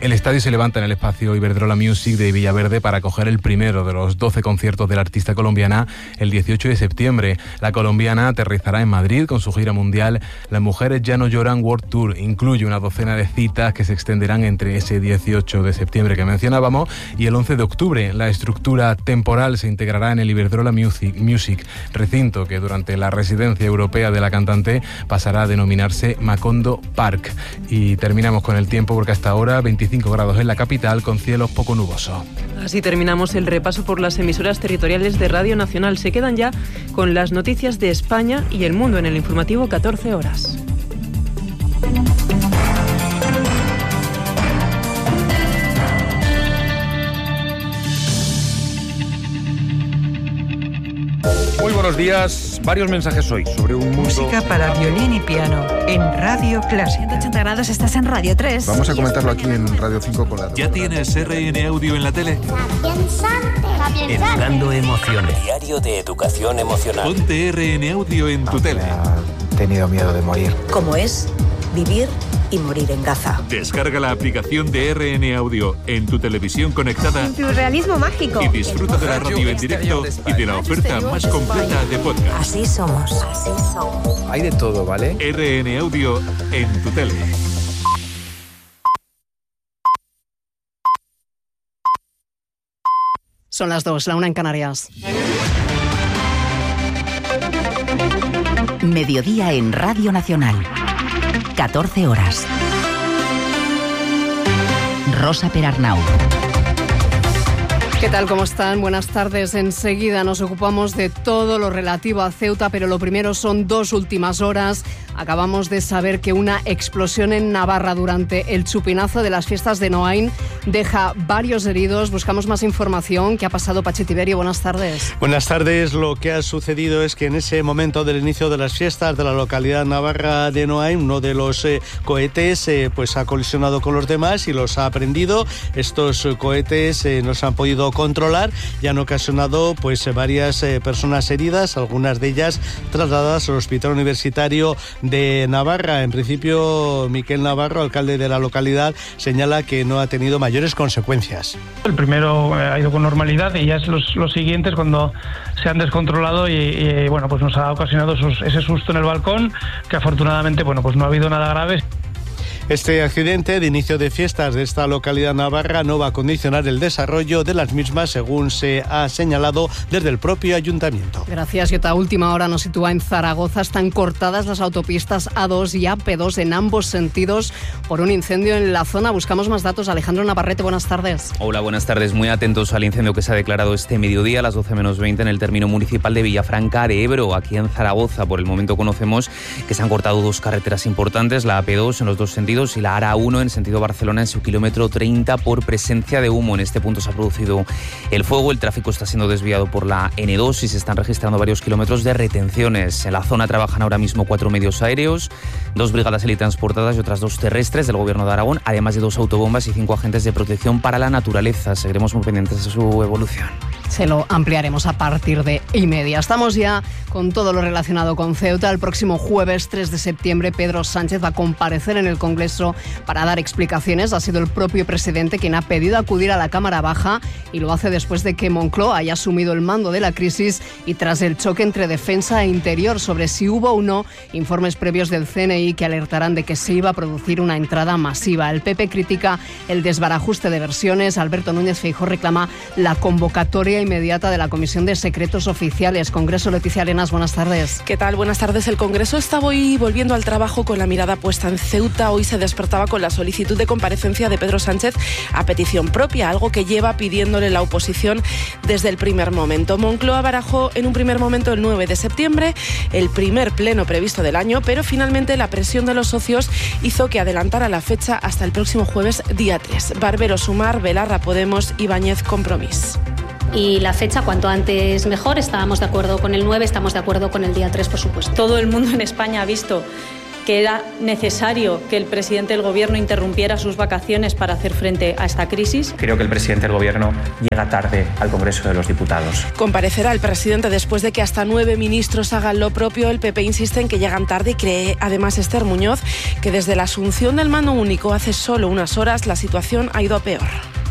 El estadio se levanta en el espacio Iberdrola Music de Villaverde para acoger el primero de los 12 conciertos de la artista colombiana el 18 de septiembre. La colombiana aterrizará en Madrid con su gira mundial Las Mujeres Ya No Lloran World Tour. Incluye una docena de citas que se extenderán entre ese 18 de septiembre que mencionábamos y el 11 de octubre. La estructura temporal se integrará en el Iberdrola Music, recinto que durante la residencia europea de la cantante pasará a denominarse Macondo Park. Y terminamos con el tiempo porque hasta ahora 25 grados en la capital con cielos poco nubosos. Así terminamos el repaso por las emisoras territoriales de Radio Nacional. Se quedan ya con las noticias de España y el mundo en el informativo 14 horas. Muy buenos días. Varios mensajes hoy sobre un mundo... Música para violín y piano en Radio Clásica. 180 grados, estás en Radio 3. Vamos a comentarlo aquí en Radio 5 con la... ¿Ya tienes RN Audio en la tele? Educando emociones. Diario de educación emocional. Ponte RN Audio en tu tele. He tenido miedo de morir. ¿Cómo es vivir y morir en Gaza? Descarga la aplicación de RN Audio en tu televisión conectada. Surrealismo mágico. Y disfruta de la radio en directo y de la oferta más completa de podcast. Así somos. Hay de todo, ¿vale? RN Audio en tu tele. Son las 2, la 1 en Canarias. Mediodía en Radio Nacional. 14 horas. Rosa Perarnau. ¿Qué tal? ¿Cómo están? Buenas tardes. Enseguida nos ocupamos de todo lo relativo a Ceuta, pero lo primero son 2 últimas horas. Acabamos de saber que una explosión en Navarra durante el chupinazo de las fiestas de Noain deja varios heridos. Buscamos más información. ¿Qué ha pasado, Pachi Tiberio? Buenas tardes. Buenas tardes. Lo que ha sucedido es que en ese momento del inicio de las fiestas de la localidad navarra de Noain, uno de los cohetes pues ha colisionado con los demás y los ha prendido. Estos cohetes no se han podido controlar y han ocasionado pues varias personas heridas, algunas de ellas trasladadas al Hospital Universitario de Navarra. En principio, Miquel Navarro, alcalde de la localidad, señala que no ha tenido mayores consecuencias. El primero ha ido con normalidad y ya es los siguientes cuando se han descontrolado y bueno, pues nos ha ocasionado ese susto en el balcón, que afortunadamente bueno, pues no ha habido nada grave. Este accidente de inicio de fiestas de esta localidad navarra no va a condicionar el desarrollo de las mismas, según se ha señalado desde el propio ayuntamiento. Gracias. Y otra última hora nos sitúa en Zaragoza. Están cortadas las autopistas A2 y AP2 en ambos sentidos por un incendio en la zona. Buscamos más datos. Alejandro Navarrete, buenas tardes. Hola, buenas tardes. Muy atentos al incendio que se ha declarado este mediodía a las 12:20 en el término municipal de Villafranca de Ebro, aquí en Zaragoza. Por el momento conocemos que se han cortado 2 carreteras importantes, la AP2 en los 2 sentidos y la ARA1 en sentido Barcelona en su kilómetro 30 por presencia de humo. En este punto se ha producido el fuego, el tráfico está siendo desviado por la N2 y se están registrando varios kilómetros de retenciones. En la zona trabajan ahora mismo 4 medios aéreos, 2 brigadas helitransportadas y otras 2 terrestres del Gobierno de Aragón, además de 2 autobombas y 5 agentes de protección para la naturaleza. Seguiremos muy pendientes de su evolución. Se lo ampliaremos a partir de 1:30. Estamos ya con todo lo relacionado con Ceuta. El próximo jueves 3 de septiembre Pedro Sánchez va a comparecer en el Congreso para dar explicaciones. Ha sido el propio presidente quien ha pedido acudir a la Cámara Baja y lo hace después de que Moncloa haya asumido el mando de la crisis y tras el choque entre defensa e interior sobre si hubo o no informes previos del CNI que alertarán de que se iba a producir una entrada masiva. El PP critica el desbarajuste de versiones. Alberto Núñez Feijóo reclama la convocatoria inmediata de la Comisión de Secretos Oficiales. Congreso, Leticia Arenas, buenas tardes. ¿Qué tal? Buenas tardes. El Congreso está hoy volviendo al trabajo con la mirada puesta en Ceuta. Hoy se despertaba con la solicitud de comparecencia de Pedro Sánchez a petición propia, algo que lleva pidiéndole la oposición desde el primer momento. Moncloa barajó en un primer momento el 9 de septiembre, el primer pleno previsto del año, pero finalmente la presión de los socios hizo que adelantara la fecha hasta el próximo jueves, día 3. Barbero Sumar, Belarra Podemos, Ibáñez Compromís. Y la fecha, cuanto antes mejor. Estábamos de acuerdo con el 9, estamos de acuerdo con el día 3, por supuesto. Todo el mundo en España ha visto que era necesario que el presidente del Gobierno interrumpiera sus vacaciones para hacer frente a esta crisis. Creo que el presidente del Gobierno llega tarde al Congreso de los Diputados. Comparecerá el presidente después de que hasta 9 ministros hagan lo propio. El PP insiste en que llegan tarde y cree, además, Esther Muñoz, que desde la asunción del mando único hace solo unas horas la situación ha ido a peor.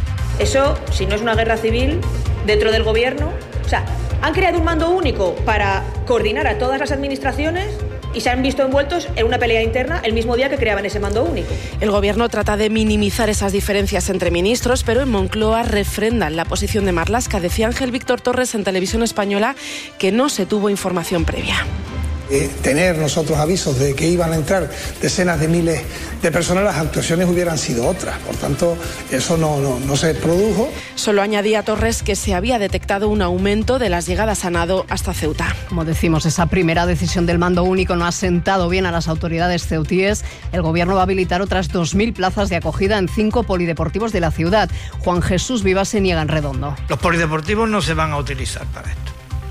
Eso, si no es una guerra civil dentro del Gobierno, o sea, han creado un mando único para coordinar a todas las administraciones y se han visto envueltos en una pelea interna el mismo día que creaban ese mando único. El Gobierno trata de minimizar esas diferencias entre ministros, pero en Moncloa refrendan la posición de Marlaska. Decía Ángel Víctor Torres en Televisión Española que no se tuvo información previa. Tener nosotros avisos de que iban a entrar decenas de miles de personas, las actuaciones hubieran sido otras. Por tanto, eso no se produjo. Solo añadía Torres que se había detectado un aumento de las llegadas a nado hasta Ceuta. Como decimos, esa primera decisión del mando único no ha sentado bien a las autoridades ceutíes. El Gobierno va a habilitar otras 2.000 plazas de acogida en 5 polideportivos de la ciudad. Juan Jesús Vivas se niega en redondo. Los polideportivos no se van a utilizar para esto.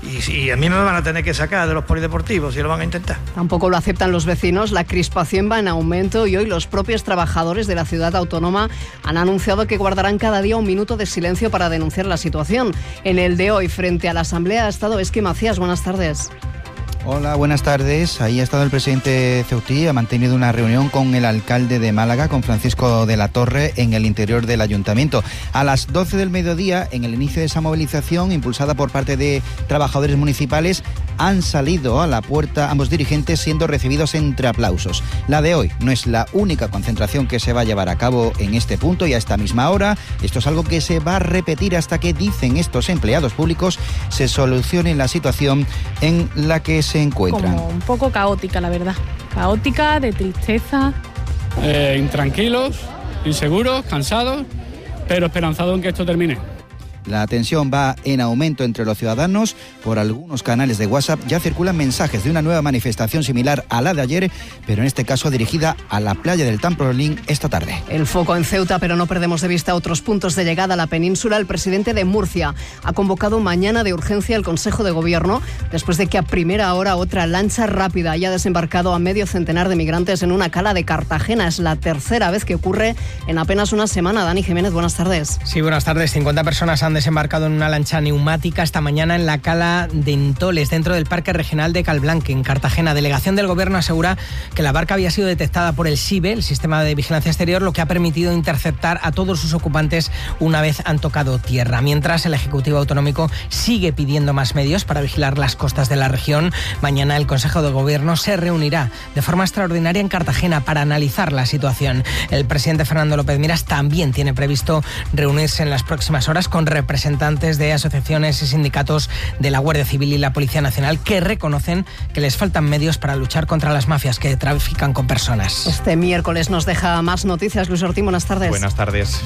Y a mí me van a tener que sacar de los polideportivos si lo van a intentar. Tampoco lo aceptan los vecinos. La crispación va en aumento y hoy los propios trabajadores de la ciudad autónoma han anunciado que guardarán cada día un minuto de silencio para denunciar la situación. En el de hoy, frente a la Asamblea, ha estado Esqui Macías. Buenas tardes. Hola, buenas tardes. Ahí ha estado el presidente ceutí, ha mantenido una reunión con el alcalde de Málaga, con Francisco de la Torre, en el interior del ayuntamiento. A las 12 del mediodía, en el inicio de esa movilización, impulsada por parte de trabajadores municipales, han salido a la puerta ambos dirigentes siendo recibidos entre aplausos. La de hoy no es la única concentración que se va a llevar a cabo en este punto y a esta misma hora. Esto es algo que se va a repetir hasta que, dicen estos empleados públicos, se solucione la situación en la que se encuentran. Como un poco caótica, la verdad. Caótica, de tristeza. Intranquilos, inseguros, cansados, pero esperanzados en que esto termine. La tensión va en aumento entre los ciudadanos. Por algunos canales de WhatsApp ya circulan mensajes de una nueva manifestación similar a la de ayer, pero en este caso dirigida a la playa del Trampolín esta tarde. El foco en Ceuta, pero no perdemos de vista otros puntos de llegada a la península. El presidente de Murcia ha convocado mañana de urgencia el Consejo de Gobierno después de que a primera hora otra lancha rápida haya desembarcado a medio centenar de migrantes en una cala de Cartagena. Es la tercera vez que ocurre en apenas una semana. Dani Jiménez, buenas tardes. Sí, buenas tardes. 50 personas han desembarcado en una lancha neumática esta mañana en la cala de Entoles, dentro del Parque Regional de Calblanque, en Cartagena. Delegación del Gobierno asegura que la barca había sido detectada por el SIBE, el Sistema de Vigilancia Exterior, lo que ha permitido interceptar a todos sus ocupantes una vez han tocado tierra. Mientras, el Ejecutivo Autonómico sigue pidiendo más medios para vigilar las costas de la región. Mañana el Consejo de Gobierno se reunirá de forma extraordinaria en Cartagena para analizar la situación. El presidente Fernando López Miras también tiene previsto reunirse en las próximas horas con representantes de asociaciones y sindicatos de la Guardia Civil y la Policía Nacional, que reconocen que les faltan medios para luchar contra las mafias que trafican con personas. Este miércoles nos deja más noticias. Luis Ortín, buenas tardes. Buenas tardes.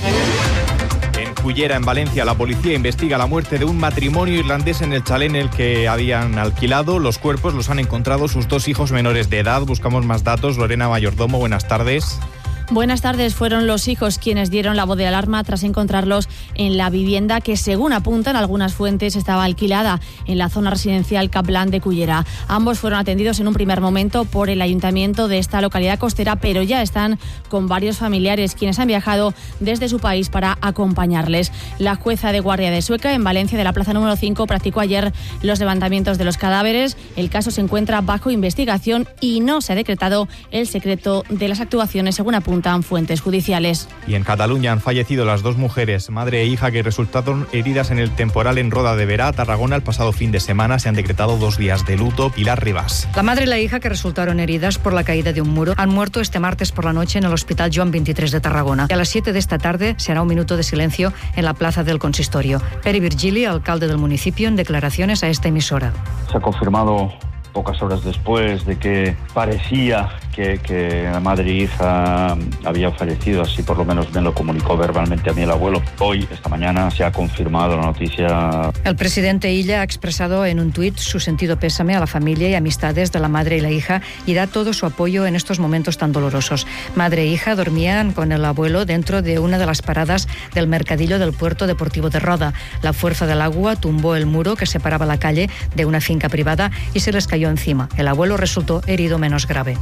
En Cullera, en Valencia, la policía investiga la muerte de un matrimonio irlandés en el chalet en el que habían alquilado. Los cuerpos los han encontrado sus 2 hijos menores de edad. Buscamos más datos. Lorena Mayordomo, buenas tardes. Buenas tardes. Fueron los hijos quienes dieron la voz de alarma tras encontrarlos en la vivienda que, según apuntan algunas fuentes, estaba alquilada en la zona residencial Caplan de Cullera. Ambos fueron atendidos en un primer momento por el ayuntamiento de esta localidad costera, pero ya están con varios familiares quienes han viajado desde su país para acompañarles. La jueza de guardia de Sueca, en Valencia, de la plaza número 5, practicó ayer los levantamientos de los cadáveres. El caso se encuentra bajo investigación y no se ha decretado el secreto de las actuaciones, según apuntan fuentes judiciales. Y en Cataluña han fallecido las 2 mujeres, madre e hija, que resultaron heridas en el temporal en Roda de Berà, Tarragona, el pasado fin de semana. Se han decretado 2 días de luto. Pilar Rivas. La madre y la hija, que resultaron heridas por la caída de un muro, han muerto este martes por la noche en el Hospital Joan 23 de Tarragona. Y a las 7 de esta tarde se hará un minuto de silencio en la plaza del Consistorio. Pere Virgili, alcalde del municipio, en declaraciones a esta emisora. Se ha confirmado pocas horas después de que parecía que la madre e hija habían fallecido, así por lo menos me lo comunicó verbalmente a mí el abuelo. Hoy, esta mañana, se ha confirmado la noticia. El presidente Illa ha expresado en un tuit su sentido pésame a la familia y amistades de la madre y la hija y da todo su apoyo en estos momentos tan dolorosos. Madre e hija dormían con el abuelo dentro de una de las paradas del mercadillo del puerto deportivo de Roda. La fuerza del agua tumbó el muro que separaba la calle de una finca privada y se les cayó encima. El abuelo resultó herido menos grave.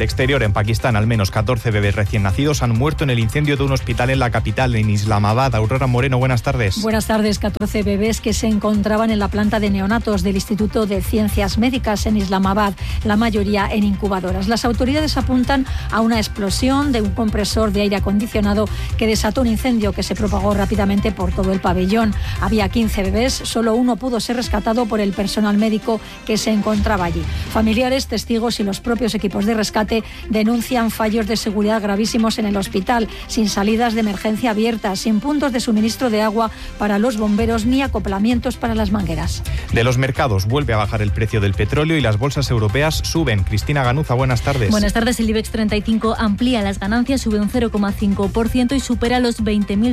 el exterior, en Pakistán, al menos 14 bebés recién nacidos han muerto en el incendio de un hospital en la capital, en Islamabad. Aurora Moreno, buenas tardes. Buenas tardes. 14 bebés que se encontraban en la planta de neonatos del Instituto de Ciencias Médicas en Islamabad, la mayoría en incubadoras. Las autoridades apuntan a una explosión de un compresor de aire acondicionado que desató un incendio que se propagó rápidamente por todo el pabellón. Había 15 bebés, solo uno pudo ser rescatado por el personal médico que se encontraba allí. Familiares, testigos y los propios equipos de rescate denuncian fallos de seguridad gravísimos en el hospital, sin salidas de emergencia abiertas, sin puntos de suministro de agua para los bomberos ni acoplamientos para las mangueras. De los mercados vuelve a bajar el precio del petróleo y las bolsas europeas suben. Cristina Ganuza, buenas tardes. Buenas tardes. El IBEX 35 amplía las ganancias, sube un 0,5% y supera los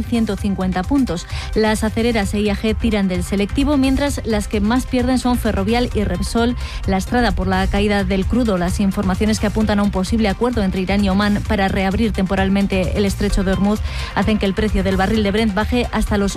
20.150 puntos. Las acereras e IAG tiran del selectivo, mientras las que más pierden son Ferrovial y Repsol, lastrada por la caída del crudo. Las informaciones que apuntan a un posible acuerdo entre Irán y Omán para reabrir temporalmente el estrecho de Hormuz hacen que el precio del barril de Brent baje hasta los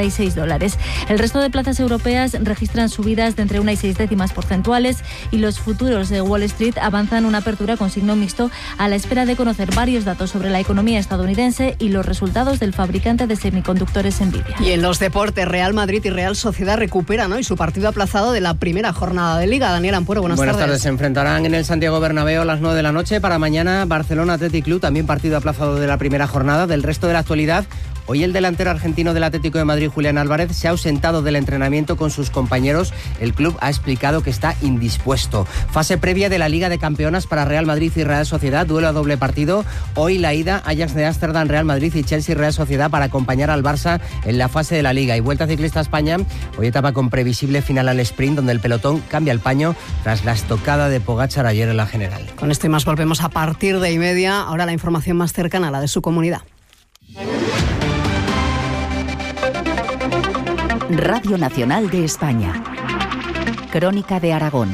$86. El resto de plazas europeas registran subidas de entre 1 y 6 décimas porcentuales y los futuros de Wall Street avanzan una apertura con signo mixto a la espera de conocer varios datos sobre la economía estadounidense y los resultados del fabricante de semiconductores Nvidia. Y en los deportes, Real Madrid y Real Sociedad recuperan hoy su partido aplazado de la primera jornada de Liga. Daniel Ampuero, buenas tardes. Se enfrentarán en el Santiago Bernabéu a las 9 de la noche. Para mañana, Barcelona Athletic Club, también partido aplazado de la primera jornada. Del resto de la actualidad, hoy el delantero argentino del Atlético de Madrid, Julián Álvarez, se ha ausentado del entrenamiento con sus compañeros. El club ha explicado que está indispuesto. Fase previa de la Liga de Campeonas para Real Madrid y Real Sociedad, duelo a doble partido. Hoy la ida, Ajax de Ámsterdam, Real Madrid y Chelsea Real Sociedad para acompañar al Barça en la fase de la Liga. Y Vuelta Ciclista a España, hoy etapa con previsible final al sprint, donde el pelotón cambia el paño tras la estocada de Pogačar ayer en la general. Con esto y más volvemos a partir de 1:30. Ahora la información más cercana a la de su comunidad. Radio Nacional de España. Crónica de Aragón.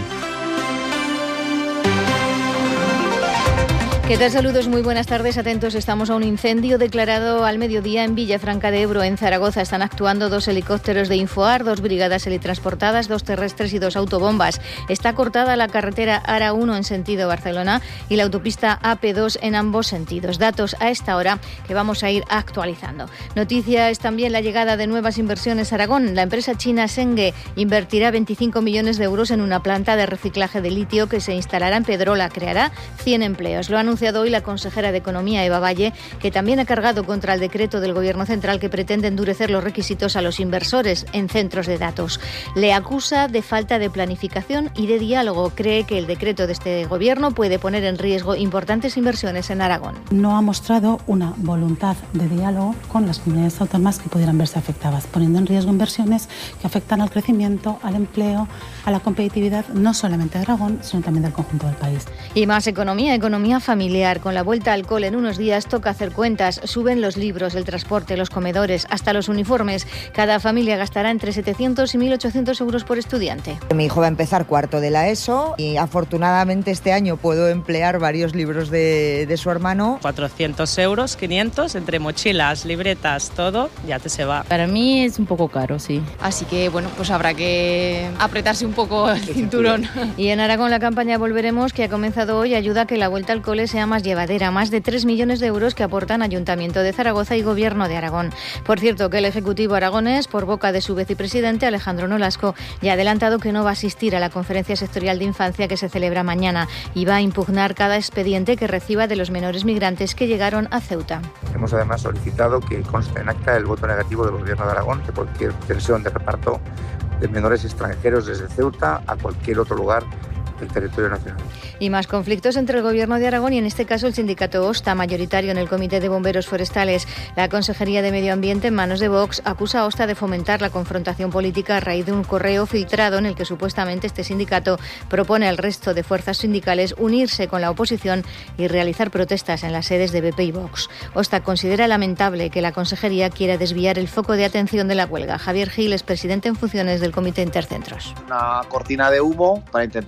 ¿Qué tal? Saludos, muy buenas tardes. Atentos, estamos a un incendio declarado al mediodía en Villafranca de Ebro, en Zaragoza. Están actuando 2 helicópteros de Infoar, 2 brigadas helitransportadas, 2 terrestres y 2 autobombas. Está cortada la carretera ARA 1 en sentido Barcelona y la autopista AP2 en ambos sentidos. Datos a esta hora que vamos a ir actualizando. Noticia es también la llegada de nuevas inversiones a Aragón. La empresa china Senge invertirá 25 millones de euros en una planta de reciclaje de litio que se instalará en Pedrola. Creará 100 empleos. Lo ha anunciado hoy la consejera de Economía, Eva Valle, que también ha cargado contra el decreto del Gobierno central que pretende endurecer los requisitos a los inversores en centros de datos. Le acusa de falta de planificación y de diálogo. Cree que el decreto de este Gobierno puede poner en riesgo importantes inversiones en Aragón. No ha mostrado una voluntad de diálogo con las comunidades autónomas que pudieran verse afectadas, poniendo en riesgo inversiones que afectan al crecimiento, al empleo, a la competitividad, no solamente de Aragón, sino también del conjunto del país. Y más economía familiar. Con la vuelta al cole en unos días toca hacer cuentas. Suben los libros, el transporte, los comedores, hasta los uniformes. Cada familia gastará entre 700 y 1.800 euros por estudiante. Mi hijo va a empezar cuarto de la ESO y afortunadamente este año puedo emplear varios libros de su hermano. 400 euros, 500, entre mochilas, libretas, todo, ya te se va. Para mí es un poco caro, sí. Así que, bueno, pues habrá que apretarse un poco el cinturón. Y en Aragón la campaña Volveremos, que ha comenzado hoy, ayuda a que la vuelta al cole sea más llevadera. Más de 3 millones de euros que aportan Ayuntamiento de Zaragoza y Gobierno de Aragón. Por cierto, que el Ejecutivo aragonés, por boca de su vicepresidente Alejandro Nolasco, ya ha adelantado que no va a asistir a la conferencia sectorial de infancia que se celebra mañana y va a impugnar cada expediente que reciba de los menores migrantes que llegaron a Ceuta. Hemos además solicitado que conste en acta el voto negativo del Gobierno de Aragón de cualquier pretensión de reparto de menores extranjeros desde Ceuta a cualquier otro lugar del territorio nacional. Y más conflictos entre el Gobierno de Aragón y en este caso el sindicato OSTA, mayoritario en el Comité de Bomberos Forestales. La Consejería de Medio Ambiente, en manos de Vox, acusa a OSTA de fomentar la confrontación política a raíz de un correo filtrado en el que supuestamente este sindicato propone al resto de fuerzas sindicales unirse con la oposición y realizar protestas en las sedes de BP y Vox. OSTA considera lamentable que la Consejería quiera desviar el foco de atención de la huelga. Javier Gil es presidente en funciones del Comité Intercentros. Una cortina de humo para intentar desviar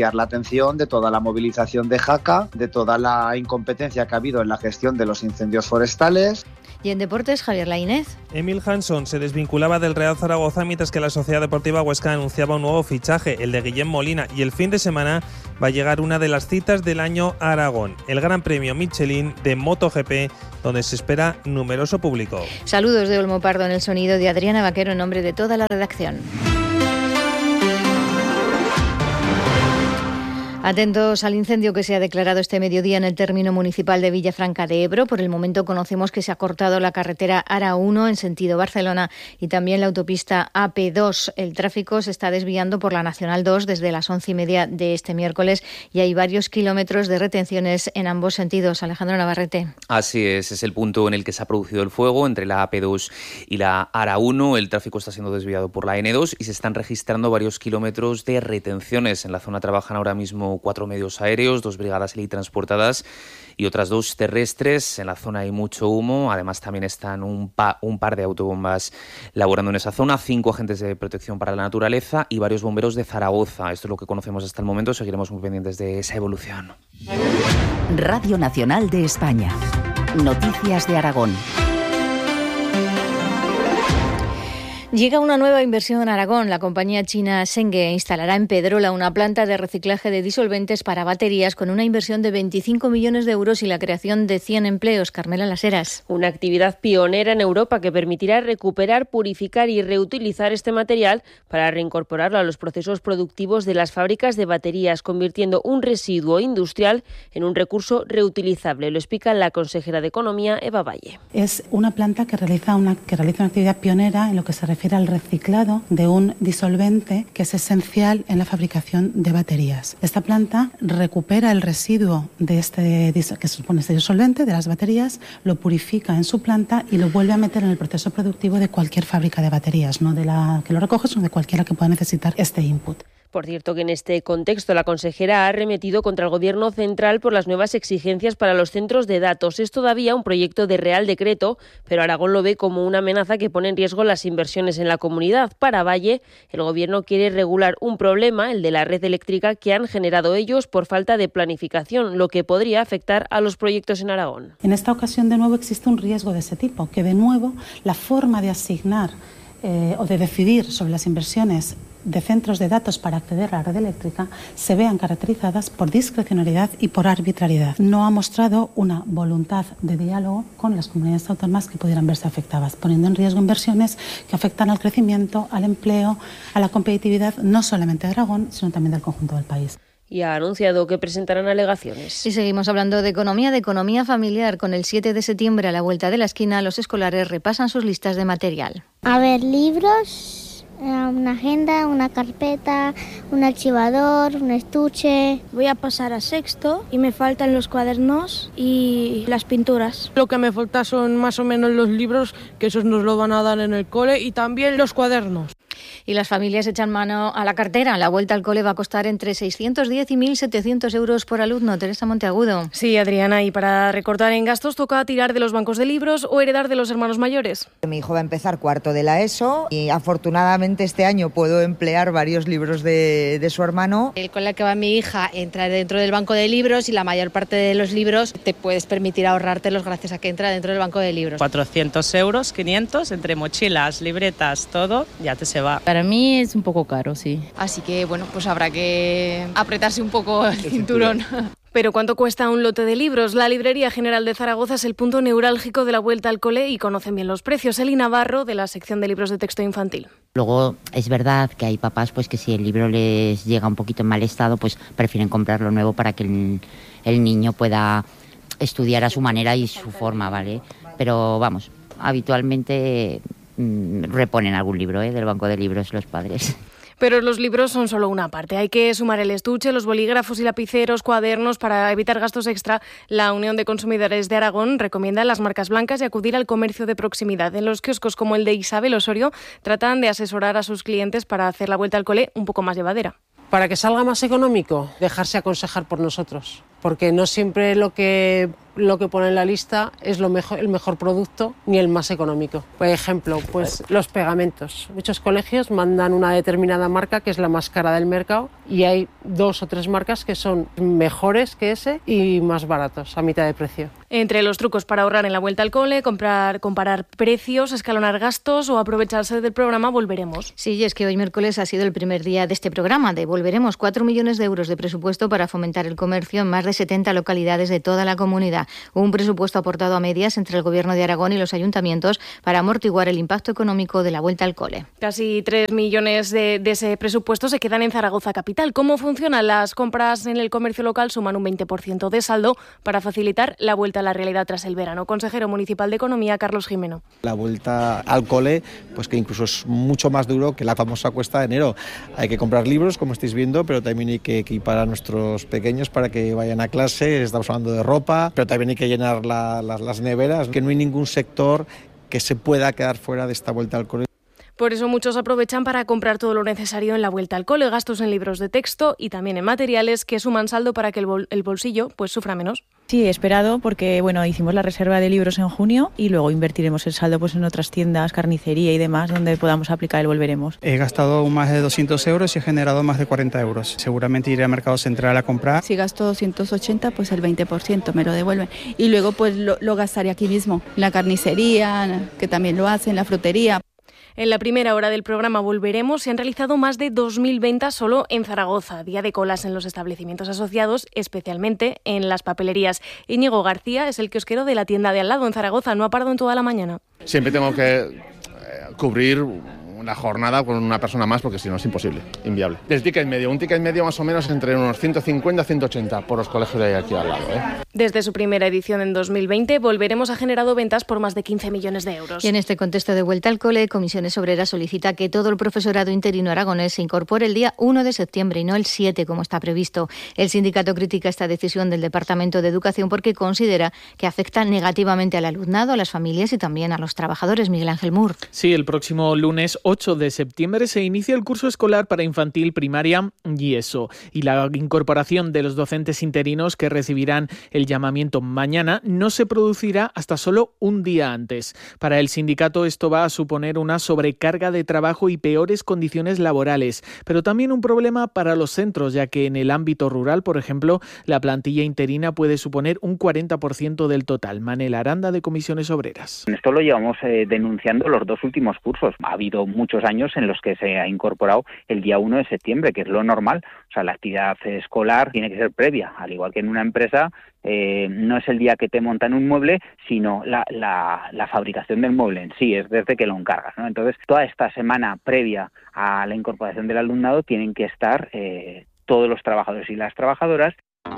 desviar la atención de toda la movilización de Jaca, de toda la incompetencia que ha habido en la gestión de los incendios forestales. Y en deportes, Javier Lainez. Emil Hansson se desvinculaba del Real Zaragoza mientras que la Sociedad Deportiva Huesca anunciaba un nuevo fichaje, el de Guillem Molina, y el fin de semana va a llegar una de las citas del año a Aragón, el Gran Premio Michelin de MotoGP, donde se espera numeroso público. Saludos de Olmo Pardo en el sonido de Adriana Vaquero en nombre de toda la redacción. Atentos al incendio que se ha declarado este mediodía en el término municipal de Villafranca de Ebro. Por el momento conocemos que se ha cortado la carretera ARA1 en sentido Barcelona y también la autopista AP2. El tráfico se está desviando por la Nacional 2 desde las 11:30 de este miércoles y hay varios kilómetros de retenciones en ambos sentidos. Alejandro Navarrete. Así es el punto en el que se ha producido el fuego entre la AP2 y la ARA1. El tráfico está siendo desviado por la N2 y se están registrando varios kilómetros de retenciones. En la zona trabajan ahora mismo 4 medios aéreos, 2 brigadas helitransportadas y otras 2 terrestres. En la zona hay mucho humo. Además, también están un par de autobombas laborando en esa zona, 5 agentes de protección para la naturaleza y varios bomberos de Zaragoza. Esto es lo que conocemos hasta el momento. Seguiremos muy pendientes de esa evolución. Radio Nacional de España. Noticias de Aragón. Llega una nueva inversión en Aragón. La compañía china Shenge instalará en Pedrola una planta de reciclaje de disolventes para baterías con una inversión de 25 millones de euros y la creación de 100 empleos. Carmela Las Heras. Una actividad pionera en Europa que permitirá recuperar, purificar y reutilizar este material para reincorporarlo a los procesos productivos de las fábricas de baterías, convirtiendo un residuo industrial en un recurso reutilizable. Lo explica la consejera de Economía, Eva Valle. Es una planta que realiza una actividad pionera en lo que se refiere al reciclado de un disolvente que es esencial en la fabricación de baterías. Esta planta recupera el residuo de que supone este disolvente de las baterías, lo purifica en su planta y lo vuelve a meter en el proceso productivo de cualquier fábrica de baterías, no de la que lo recoge, sino de cualquiera que pueda necesitar este input. Por cierto, que en este contexto la consejera ha arremetido contra el Gobierno central por las nuevas exigencias para los centros de datos. Es todavía un proyecto de Real Decreto, pero Aragón lo ve como una amenaza que pone en riesgo las inversiones en la comunidad. Para Valle, el Gobierno quiere regular un problema, el de la red eléctrica, que han generado ellos por falta de planificación, lo que podría afectar a los proyectos en Aragón. En esta ocasión, de nuevo, existe un riesgo de ese tipo, que de nuevo la forma de asignar o de decidir sobre las inversiones de centros de datos para acceder a la red eléctrica se vean caracterizadas por discrecionalidad y por arbitrariedad. No ha mostrado una voluntad de diálogo con las comunidades autónomas que pudieran verse afectadas, poniendo en riesgo inversiones que afectan al crecimiento, al empleo, a la competitividad, no solamente de Aragón, sino también del conjunto del país. Y ha anunciado que presentarán alegaciones. Y seguimos hablando de economía familiar. Con el 7 de septiembre a la vuelta de la esquina, los escolares repasan sus listas de material. A ver, libros, una agenda, una carpeta, un archivador, un estuche. Voy a pasar a sexto y me faltan los cuadernos y las pinturas. Lo que me falta son más o menos los libros, que esos nos lo van a dar en el cole, y también los cuadernos. Y las familias echan mano a la cartera. La vuelta al cole va a costar entre 610 y 1.700 euros por alumno. Teresa Monteagudo. Sí, Adriana, y para recortar en gastos toca tirar de los bancos de libros o heredar de los hermanos mayores. Mi hijo va a empezar cuarto de la ESO y afortunadamente este año puedo emplear varios libros de su hermano. El cole al que va mi hija entra dentro del banco de libros y la mayor parte de los libros te puedes permitir ahorrártelos gracias a que entra dentro del banco de libros. 400 euros, 500, entre mochilas, libretas, todo, ya te se va. Para mí es un poco caro, sí. Así que, bueno, pues habrá que apretarse un poco el cinturón. Pero ¿cuánto cuesta un lote de libros? La Librería General de Zaragoza es el punto neurálgico de la vuelta al cole y conocen bien los precios. Eli Navarro, de la sección de libros de texto infantil. Luego es verdad que hay papás pues que si el libro les llega un poquito en mal estado, pues prefieren comprarlo nuevo para que el niño pueda estudiar a su manera y su forma, ¿vale? Pero vamos, habitualmente reponen algún libro del banco de libros los padres. Pero los libros son solo una parte. Hay que sumar el estuche, los bolígrafos y lapiceros, cuadernos. Para evitar gastos extra, la Unión de Consumidores de Aragón recomienda las marcas blancas y acudir al comercio de proximidad. En los kioscos como el de Isabel Osorio tratan de asesorar a sus clientes para hacer la vuelta al cole un poco más llevadera. Para que salga más económico, dejarse aconsejar por nosotros, porque no siempre lo que lo que pone en la lista es el mejor producto ni el más económico. Por ejemplo, pues los pegamentos. Muchos colegios mandan una determinada marca que es la más cara del mercado y hay 2 o 3 marcas que son mejores que ese y más baratos, a mitad de precio. Entre los trucos para ahorrar en la vuelta al cole, comparar precios, escalonar gastos o aprovecharse del programa Volveremos. Sí, y es que hoy miércoles ha sido el primer día de este programa de Volveremos. 4 millones de euros de presupuesto para fomentar el comercio en más de 70 localidades de toda la comunidad. Un presupuesto aportado a medias entre el Gobierno de Aragón y los ayuntamientos para amortiguar el impacto económico de la vuelta al cole. Casi 3 millones de ese presupuesto se quedan en Zaragoza capital. ¿Cómo funcionan? Las compras en el comercio local suman un 20% de saldo para facilitar la vuelta a la realidad tras el verano. Consejero municipal de Economía, Carlos Jimeno. La vuelta al cole, pues que incluso es mucho más duro que la famosa cuesta de enero. Hay que comprar libros, como estáis viendo, pero también hay que equipar a nuestros pequeños para que vayan a clase. Estamos hablando de ropa, pero también hay que llenar las neveras, que no hay ningún sector que se pueda quedar fuera de esta vuelta al cole. Por eso muchos aprovechan para comprar todo lo necesario en la vuelta al cole, gastos en libros de texto y también en materiales que suman saldo para que el bolsillo pues sufra menos. Sí, he esperado porque hicimos la reserva de libros en junio y luego invertiremos el saldo en otras tiendas, carnicería y demás donde podamos aplicar el Volveremos. He gastado más de 200 euros y he generado más de 40 euros. Seguramente iré al Mercado Central a comprar. Si gasto 280, pues el 20% me lo devuelven. Y luego pues lo gastaré aquí mismo, en la carnicería, que también lo hacen, la frutería. En la primera hora del programa Volveremos se han realizado más de 2.000 ventas solo en Zaragoza. Día de colas en los establecimientos asociados, especialmente en las papelerías. Íñigo García es el kiosquero de la tienda de al lado en Zaragoza. No ha parado en toda la mañana. Siempre tengo que cubrir una jornada con una persona más porque si no es imposible, inviable. Un ticket medio más o menos entre unos 150 a 180 por los colegios de aquí al lado. Desde su primera edición en 2020, Volveremos ha generado ventas por más de 15 millones de euros. Y en este contexto de vuelta al cole, Comisiones Obreras solicita que todo el profesorado interino aragonés se incorpore el día 1 de septiembre y no el 7 como está previsto. El sindicato critica esta decisión del Departamento de Educación porque considera que afecta negativamente al alumnado, a las familias y también a los trabajadores. Miguel Ángel Mur. Sí, el próximo lunes 8 de septiembre se inicia el curso escolar para infantil, primaria y ESO. Y la incorporación de los docentes interinos que recibirán el llamamiento mañana no se producirá hasta solo un día antes. Para el sindicato esto va a suponer una sobrecarga de trabajo y peores condiciones laborales, pero también un problema para los centros, ya que en el ámbito rural, por ejemplo, la plantilla interina puede suponer un 40% del total. Manel Aranda, de Comisiones Obreras. Esto lo llevamos denunciando los 2 últimos cursos. Ha habido muchos años en los que se ha incorporado el día 1 de septiembre, que es lo normal. O sea, la actividad escolar tiene que ser previa, al igual que en una empresa. No es el día que te montan un mueble, sino la fabricación del mueble en sí, es desde que lo encargas, ¿no? Entonces, toda esta semana previa a la incorporación del alumnado tienen que estar todos los trabajadores y las trabajadoras.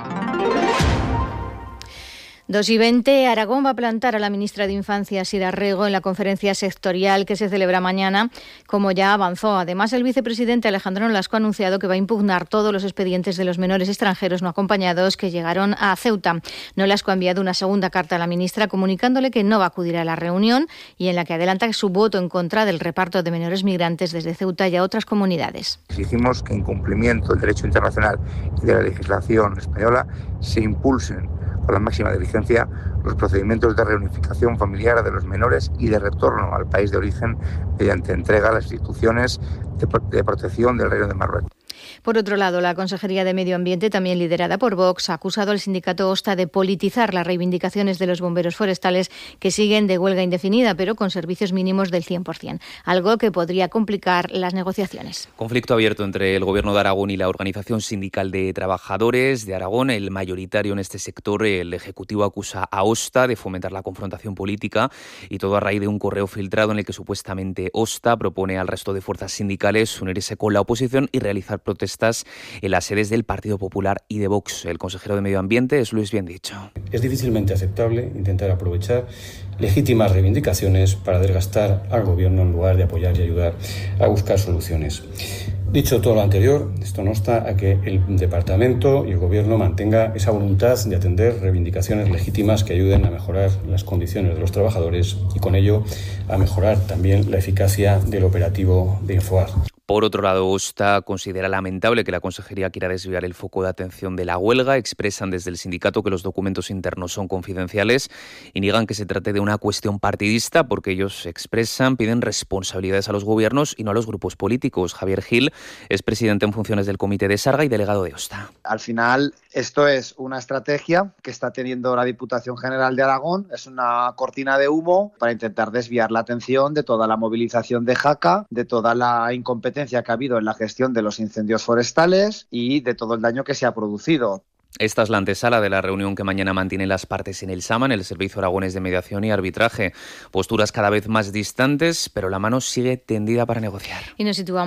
2:20, Aragón va a plantar a la ministra de Infancia, Sira Rego, en la conferencia sectorial que se celebra mañana, como ya avanzó. Además, el vicepresidente Alejandro Nolasco ha anunciado que va a impugnar todos los expedientes de los menores extranjeros no acompañados que llegaron a Ceuta. Nolasco ha enviado una segunda carta a la ministra comunicándole que no va a acudir a la reunión y en la que adelanta su voto en contra del reparto de menores migrantes desde Ceuta y a otras comunidades. Exigimos que en cumplimiento del derecho internacional y de la legislación española se impulsen con la máxima diligencia los procedimientos de reunificación familiar de los menores y de retorno al país de origen mediante entrega a las instituciones de protección del Reino de Marruecos. Por otro lado, la Consejería de Medio Ambiente, también liderada por Vox, ha acusado al sindicato OSTA de politizar las reivindicaciones de los bomberos forestales que siguen de huelga indefinida, pero con servicios mínimos del 100%, algo que podría complicar las negociaciones. Conflicto abierto entre el Gobierno de Aragón y la Organización Sindical de Trabajadores de Aragón, el mayoritario en este sector. El Ejecutivo acusa a OSTA de fomentar la confrontación política y todo a raíz de un correo filtrado en el que supuestamente OSTA propone al resto de fuerzas sindicales unirse con la oposición y realizar protestas en las sedes del Partido Popular y de Vox. El consejero de Medio Ambiente es Luis Biendicho. Es difícilmente aceptable intentar aprovechar legítimas reivindicaciones para desgastar al Gobierno en lugar de apoyar y ayudar a buscar soluciones. Dicho todo lo anterior, esto no obsta a que el Departamento y el Gobierno mantenga esa voluntad de atender reivindicaciones legítimas que ayuden a mejorar las condiciones de los trabajadores y con ello a mejorar también la eficacia del operativo de Infoar. Por otro lado, OSTA considera lamentable que la Consejería quiera desviar el foco de atención de la huelga. Expresan desde el sindicato que los documentos internos son confidenciales y niegan que se trate de una cuestión partidista, porque ellos piden responsabilidades a los gobiernos y no a los grupos políticos. Javier Gil es presidente en funciones del Comité de Sarga y delegado de OSTA. Al final, esto es una estrategia que está teniendo la Diputación General de Aragón. Es una cortina de humo para intentar desviar la atención de toda la movilización de Jaca, de toda la incompetencia que ha habido en la gestión de los incendios forestales y de todo el daño que se ha producido. Esta es la antesala de la reunión que mañana mantienen las partes en el SAMA, en el Servicio Aragonés de Mediación y Arbitraje. Posturas cada vez más distantes, pero la mano sigue tendida para negociar. Y nos situamos